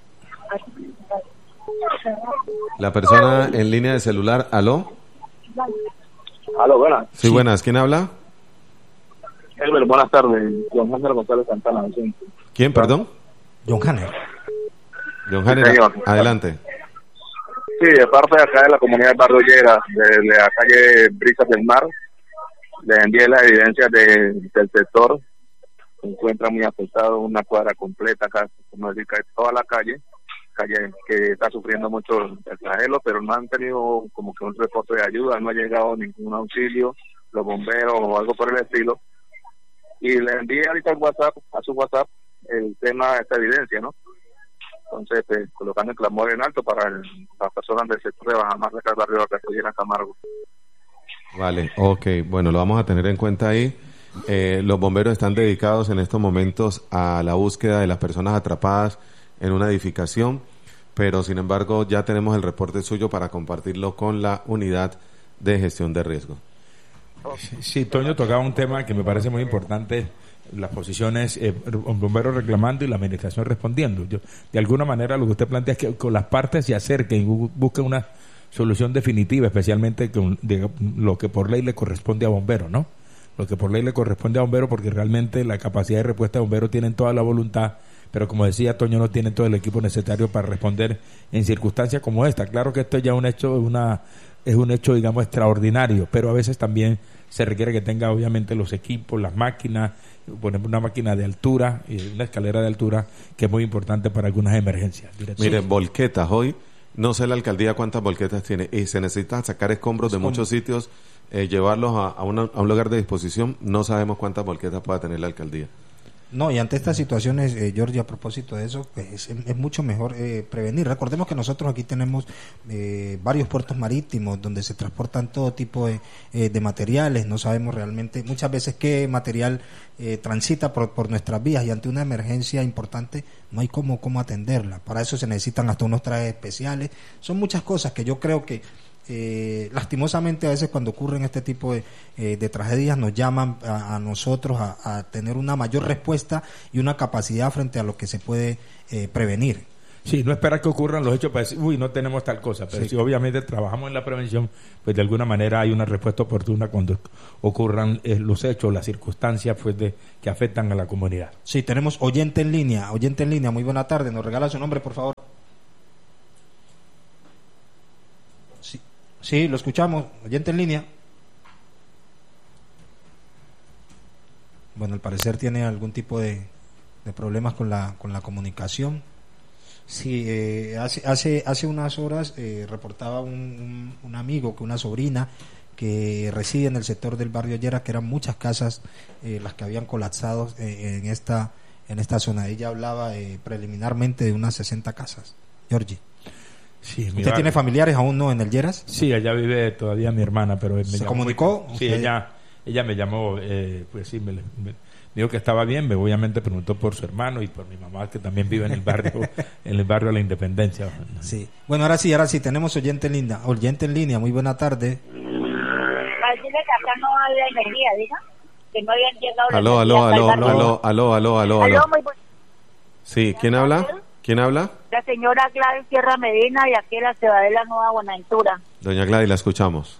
La persona en línea de celular, aló. Aló, buenas. Sí, buenas. ¿Quién habla? Elber, buenas tardes. Juan Ángel González Santana. Sí. ¿Quién, perdón? John Hanner. John Hanner, señor. adelante. Sí, de parte de acá de la comunidad de Barrio Lleras, de, de la calle Brisas del Mar, les envié las evidencias de, del sector. Se encuentra muy afectado, una cuadra completa acá, como decir, que toda la calle, calle que está sufriendo mucho el flagelo, pero no han tenido como que un reporte de ayuda, no ha llegado ningún auxilio, los bomberos o algo por el estilo. Y le envié ahorita al WhatsApp, a su WhatsApp, el tema de esta evidencia, ¿no? Entonces, pues, colocando el clamor en alto para el, las personas del sector de Bajamar de acá, barrio de Castellana, Camargo. Vale, ok, bueno, lo vamos a tener en cuenta ahí. Eh, los bomberos están dedicados en estos momentos a la búsqueda de las personas atrapadas en una edificación, pero sin embargo ya tenemos el reporte suyo para compartirlo con la unidad de gestión de riesgo. Sí, Toño tocaba un tema que me parece muy importante, las posiciones, eh, bomberos reclamando y la administración respondiendo. Yo, de alguna manera lo que usted plantea es que con las partes se acerquen y bu- busquen una solución definitiva, especialmente con de, lo que por ley le corresponde a bomberos, ¿no? Lo que por ley le corresponde a bomberos, porque realmente la capacidad de respuesta de bomberos tienen toda la voluntad, pero como decía Toño, no tienen todo el equipo necesario para responder en circunstancias como esta. Claro que esto ya es un hecho, una es un hecho, digamos, extraordinario, pero a veces también se requiere que tenga obviamente los equipos, las máquinas, por ejemplo una máquina de altura, y una escalera de altura, que es muy importante para algunas emergencias. Director. Mire, volquetas hoy, no sé la alcaldía cuántas volquetas tiene, y se necesita sacar escombros de muchos sitios, eh, llevarlos a, a, una, a un lugar de disposición, no sabemos cuántas volquetas pueda tener la alcaldía. No, y ante estas situaciones, eh, Georgie, a propósito de eso, pues es, es mucho mejor eh, prevenir. Recordemos que nosotros aquí tenemos eh, varios puertos marítimos donde se transportan todo tipo de, eh, de materiales. No sabemos realmente muchas veces qué material eh, transita por, por nuestras vías, y ante una emergencia importante no hay cómo, cómo atenderla. Para eso se necesitan hasta unos trajes especiales. Son muchas cosas que yo creo que Eh, lastimosamente a veces cuando ocurren este tipo de, eh, de tragedias nos llaman a, a nosotros a, a tener una mayor respuesta y una capacidad frente a lo que se puede eh, prevenir. Sí, no esperar que ocurran los hechos para decir, uy, no tenemos tal cosa, pero sí. si obviamente trabajamos en la prevención, pues de alguna manera hay una respuesta oportuna cuando ocurran eh, los hechos, las circunstancias pues de que afectan a la comunidad. Sí, tenemos oyente en línea, oyente en línea, muy buena tarde, nos regala su nombre, por favor. Sí. Sí, lo escuchamos. Oyente en línea. Bueno, al parecer tiene algún tipo de, de problemas con la con la comunicación. Sí, eh, hace hace hace unas horas eh, reportaba un, un, un amigo que una sobrina que reside en el sector del barrio Lleras, que eran muchas casas eh, las que habían colapsado eh, en esta en esta zona. Ella hablaba eh, preliminarmente de unas sesenta casas. Georgie. Sí, ¿Usted mira, tiene familiares aún no en el Lleras? Sí, allá vive todavía mi hermana, pero me ¿Se llamó, comunicó? Sí, ¿Usted? ella ella me llamó, eh, pues sí, me, me dijo que estaba bien, me obviamente preguntó por su hermano y por mi mamá, que también vive en el barrio en el barrio de la Independencia. Sí. Bueno, ahora sí, ahora sí, tenemos oyente en línea. Oyente en línea, muy buena tarde. Para decirle que acá no había energía, diga, que no habían llegado la Aló, aló, energía aló, hasta el barrio. aló, aló, aló, aló, Aló, aló. muy buen- Sí, ¿quién habla? ¿Quién habla? La señora Gladys Sierra Medina, de aquí de la ciudad de la Nueva Buenaventura. Doña Gladys, la escuchamos.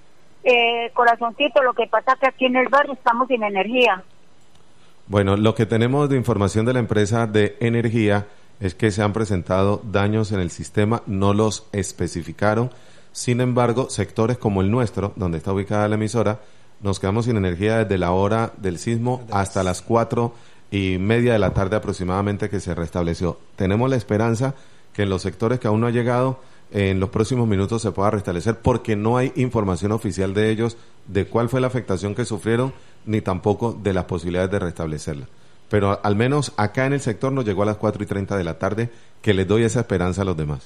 Eh, corazoncito, lo que pasa es que aquí en el barrio estamos sin energía. Bueno, lo que tenemos de información de la empresa de energía es que se han presentado daños en el sistema, no los especificaron. Sin embargo, sectores como el nuestro, donde está ubicada la emisora, nos quedamos sin energía desde la hora del sismo hasta las cuatro y media de la tarde aproximadamente que se restableció. Tenemos la esperanza que en los sectores que aún no ha llegado, en los próximos minutos se pueda restablecer, porque no hay información oficial de ellos de cuál fue la afectación que sufrieron, ni tampoco de las posibilidades de restablecerla. Pero al menos acá en el sector nos llegó a las cuatro y treinta de la tarde, que les doy esa esperanza a los demás.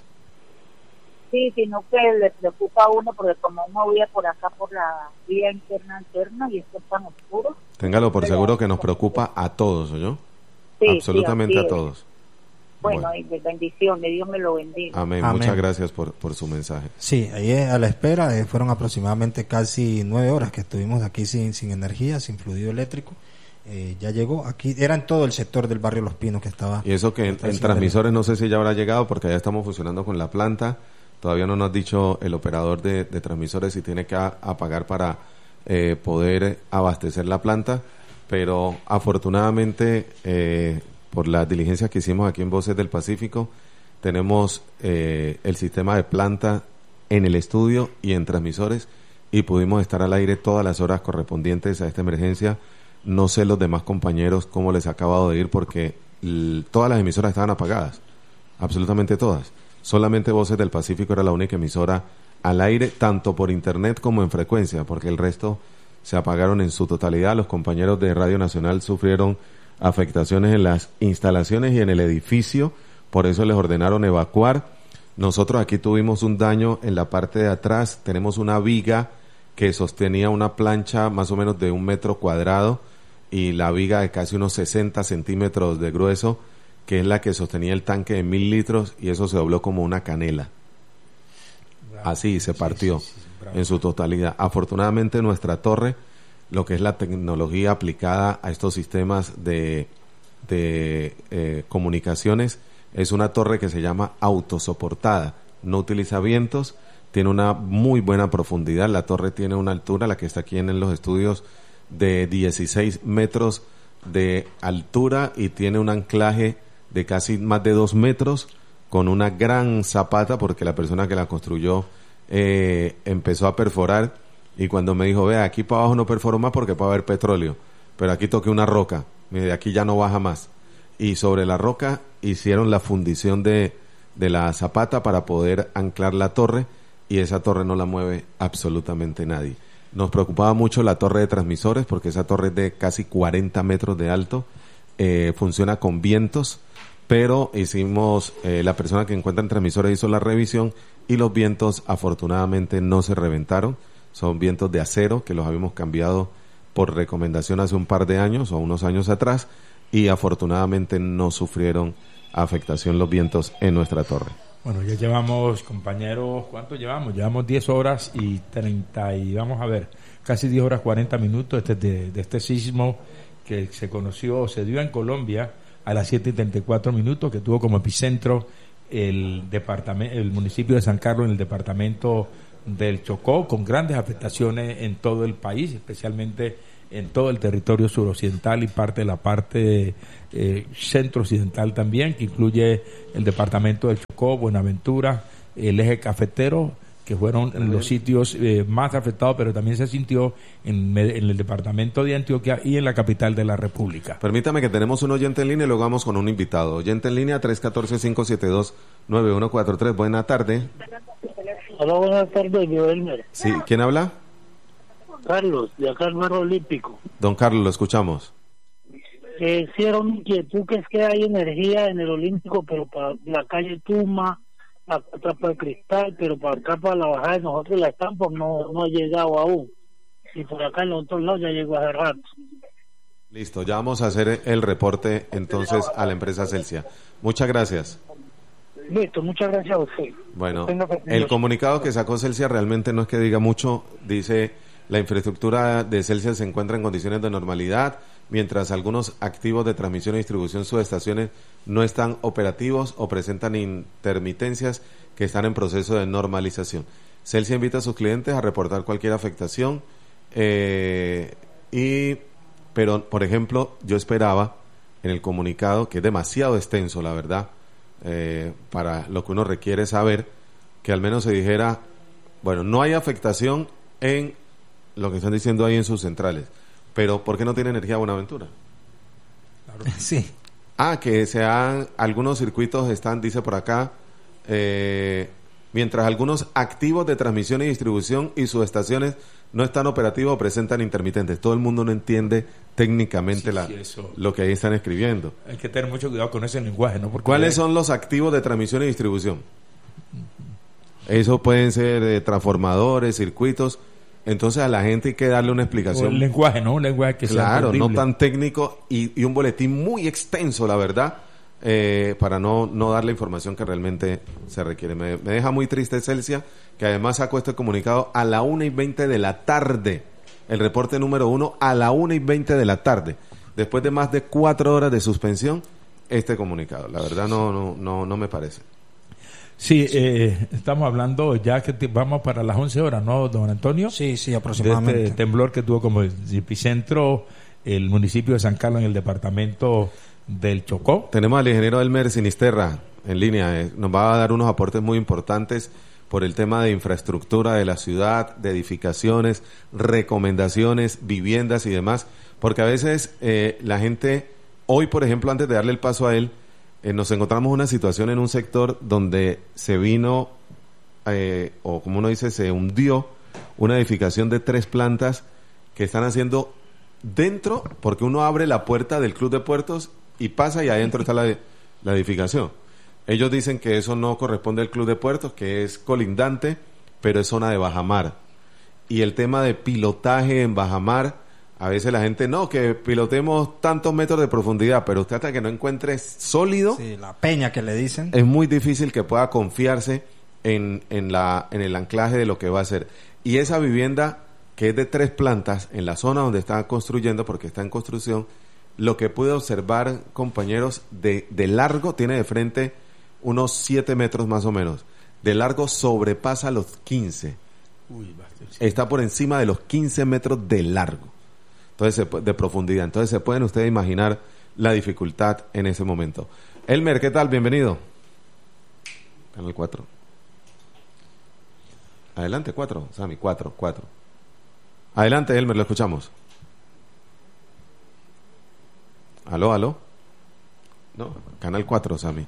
Sí, sino que le preocupa a uno porque como uno vive por acá por la vía interna interna y esto es tan oscuro. Téngalo por Pero- seguro que nos preocupa a todos, ¿oyó? Sí, Absolutamente sí, a así es. todos. Bueno, Bueno. y de bendiciones, Dios me lo bendiga. Amén. Amén. Muchas gracias por, por su mensaje. Sí, ahí eh, a la espera eh, fueron aproximadamente casi nueve horas que estuvimos aquí sin, sin energía, sin fluido eléctrico. Eh, ya llegó aquí, era en todo el sector del barrio Los Pinos que estaba. Y eso que en, en transmisores no sé si ya habrá llegado, porque ya estamos funcionando con la planta. Todavía no nos ha dicho el operador de, de transmisores si tiene que a- apagar para eh, poder abastecer la planta, pero afortunadamente eh, por las diligencias que hicimos aquí en Voces del Pacífico, tenemos eh, el sistema de planta en el estudio y en transmisores, y pudimos estar al aire todas las horas correspondientes a esta emergencia. No sé los demás compañeros cómo les ha acabado de ir, porque l- todas las emisoras estaban apagadas, absolutamente todas. Solamente Voces del Pacífico era la única emisora al aire, tanto por internet como en frecuencia, porque el resto se apagaron en su totalidad. Los compañeros de Radio Nacional sufrieron afectaciones en las instalaciones y en el edificio, por eso les ordenaron evacuar. Nosotros aquí tuvimos un daño en la parte de atrás, tenemos una viga que sostenía una plancha más o menos de un metro cuadrado, y la viga de casi unos sesenta centímetros de grueso, que es la que sostenía el tanque de mil litros, y eso se dobló como una canela. Así se partió Sí, sí, sí, bravo. en su totalidad. Afortunadamente nuestra torre, lo que es la tecnología aplicada a estos sistemas de, de eh, comunicaciones, es una torre que se llama autosoportada, no utiliza vientos, tiene una muy buena profundidad. La torre tiene una altura, la que está aquí en los estudios, de dieciséis metros de altura, y tiene un anclaje de casi más de dos metros, con una gran zapata, porque la persona que la construyó eh, empezó a perforar, y cuando me dijo, vea, aquí para abajo no perforo más porque puede haber petróleo, pero aquí toqué una roca, mire, de aquí ya no baja más, y sobre la roca hicieron la fundición de, de la zapata para poder anclar la torre, y esa torre no la mueve absolutamente nadie. Nos preocupaba mucho la torre de transmisores, porque esa torre es de casi cuarenta metros de alto, eh, funciona con vientos, pero hicimos, eh, la persona que encuentra el transmisor hizo la revisión y los vientos afortunadamente no se reventaron. Son vientos de acero que los habíamos cambiado por recomendación hace un par de años o unos años atrás, y afortunadamente no sufrieron afectación los vientos en nuestra torre. Bueno, ya llevamos, compañeros, ¿cuánto llevamos? Llevamos diez horas y treinta y vamos a ver, casi diez horas cuarenta minutos este, de, de este sismo que se conoció, se dio en Colombia a las siete y treinta y cuatro minutos, que tuvo como epicentro el departamento, el municipio de San Carlos en el departamento del Chocó, con grandes afectaciones en todo el país, especialmente en todo el territorio suroccidental y parte de la parte eh, centro-occidental también, que incluye el departamento del Chocó, Buenaventura, el eje cafetero, que fueron los sitios eh, más afectados, pero también se sintió en, en el departamento de Antioquia y en la capital de la República. Permítame que tenemos un oyente en línea y luego vamos con un invitado. Oyente en línea, tres uno cuatro, cinco siete dos, nueve uno cuatro tres. Buena tarde. Hola, buenas tardes, Joelmer. Sí, ¿quién habla? Carlos, de acá al Barrio Olímpico. Don Carlos, lo escuchamos. Eh, sí, era una inquietud, que es que hay energía en el Olímpico, pero para la calle Tuma, la Trapa de Cristal, pero para acá, para la bajada de nosotros, la Estampa, no, no ha llegado aún. Y por acá en los otros lados ya llegó hace rato. Listo, ya vamos a hacer el reporte entonces a la empresa Celsia. Muchas gracias. Listo, muchas gracias a usted. Bueno, el comunicado que sacó Celsia realmente no es que diga mucho. Dice: la infraestructura de Celsia se encuentra en condiciones de normalidad, mientras algunos activos de transmisión y distribución subestaciones no están operativos o presentan intermitencias que están en proceso de normalización. Celsia invita a sus clientes a reportar cualquier afectación, eh, y pero, por ejemplo, yo esperaba en el comunicado, que es demasiado extenso, la verdad, eh, para lo que uno requiere saber, que al menos se dijera, bueno, no hay afectación en lo que están diciendo ahí en sus centrales, pero ¿por qué no tiene energía Buenaventura? Claro. Sí. Ah, que sean, algunos circuitos están, dice por acá, eh, mientras algunos activos de transmisión y distribución y subestaciones no están operativos o presentan intermitentes. Todo el mundo no entiende técnicamente sí, la, sí, lo que ahí están escribiendo. Hay que tener mucho cuidado con ese lenguaje, ¿no? Porque ¿cuáles son los activos de transmisión y distribución? Eso pueden ser eh, transformadores, circuitos. Entonces a la gente hay que darle una explicación. O el lenguaje, ¿no? Un lenguaje que sea claro, entendible. No tan técnico, y, y un boletín muy extenso, la verdad, eh, para no, no dar la información que realmente se requiere. Me, me deja muy triste Celsia, que además sacó este comunicado a la una y veinte de la tarde. El reporte número uno a la una y veinte de la tarde. Después de más de cuatro horas de suspensión, este comunicado. La verdad no, no, no, no me parece. Sí, eh, estamos hablando ya que te, vamos para las once horas, ¿no, don Antonio? Sí, sí, aproximadamente. De este temblor que tuvo como epicentro el municipio de San Carlos en el departamento del Chocó. Tenemos al ingeniero Elmer Sinisterra en línea. Eh, nos va a dar unos aportes muy importantes por el tema de infraestructura de la ciudad, de edificaciones, recomendaciones, viviendas y demás. Porque a veces eh, la gente, hoy por ejemplo, antes de darle el paso a él, Eh, nos encontramos una situación en un sector donde se vino, eh, o como uno dice, se hundió una edificación de tres plantas que están haciendo dentro, porque uno abre la puerta del Club de Puertos y pasa y adentro está la, la edificación. Ellos dicen que eso no corresponde al Club de Puertos, que es colindante, pero es zona de bajamar. Y el tema de pilotaje en bajamar, a veces la gente, no, que pilotemos tantos metros de profundidad, pero usted hasta que no encuentre sólido, sí, la peña que le dicen, es muy difícil que pueda confiarse en, en, la, en el anclaje de lo que va a hacer. Y esa vivienda, que es de tres plantas, en la zona donde están construyendo, porque está en construcción, lo que pude observar, compañeros, de, de largo, tiene de frente unos siete metros más o menos, de largo sobrepasa los quince. Uy, está por encima de los quince metros de largo. Entonces, de profundidad. Entonces, se pueden ustedes imaginar la dificultad en ese momento. Elmer, ¿qué tal? Bienvenido. Canal cuatro. Adelante, cuatro. Sammy, cuatro, cuatro. Adelante, Elmer, lo escuchamos. ¿Aló, aló? No, Canal cuatro, Sammy.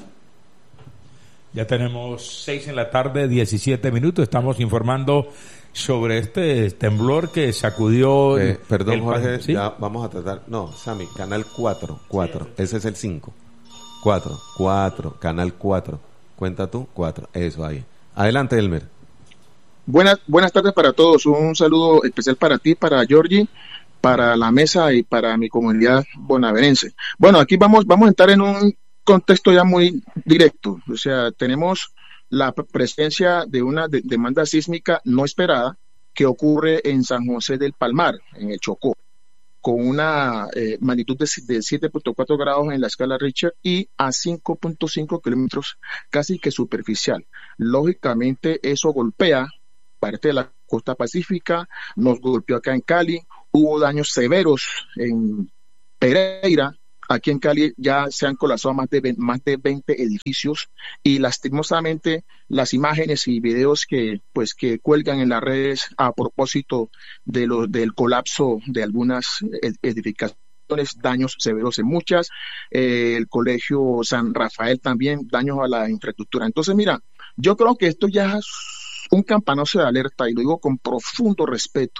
Ya tenemos seis en la tarde, diecisiete minutos. Estamos informando sobre este temblor que sacudió... Eh, perdón, el Jorge, país, ¿sí? ya vamos a tratar... No, Sammy, canal cuatro, cuatro, ese es el cinco. cuatro, cuatro, canal cuatro. Cuenta tú, cuatro, eso ahí. Adelante, Elmer. Buenas, buenas tardes para todos. Un saludo especial para ti, para Georgie, para la mesa y para mi comunidad bonaverense. Bueno, aquí vamos, vamos a entrar en un contexto ya muy directo. O sea, tenemos la presencia de una de- demanda sísmica no esperada que ocurre en San José del Palmar, en el Chocó, con una eh, magnitud de, de siete punto cuatro grados en la escala Richter y a cinco punto cinco kilómetros, casi que superficial. Lógicamente, eso golpea parte de la costa pacífica, nos golpeó acá en Cali, hubo daños severos en Pereira. Aquí en Cali ya se han colapsado más de, ve- más de veinte edificios y lastimosamente las imágenes y videos que, pues, que cuelgan en las redes a propósito de lo, del colapso de algunas ed- edificaciones, daños severos en muchas, eh, el colegio San Rafael también, daños a la infraestructura. Entonces, mira, yo creo que esto ya es un campanazo de alerta y lo digo con profundo respeto.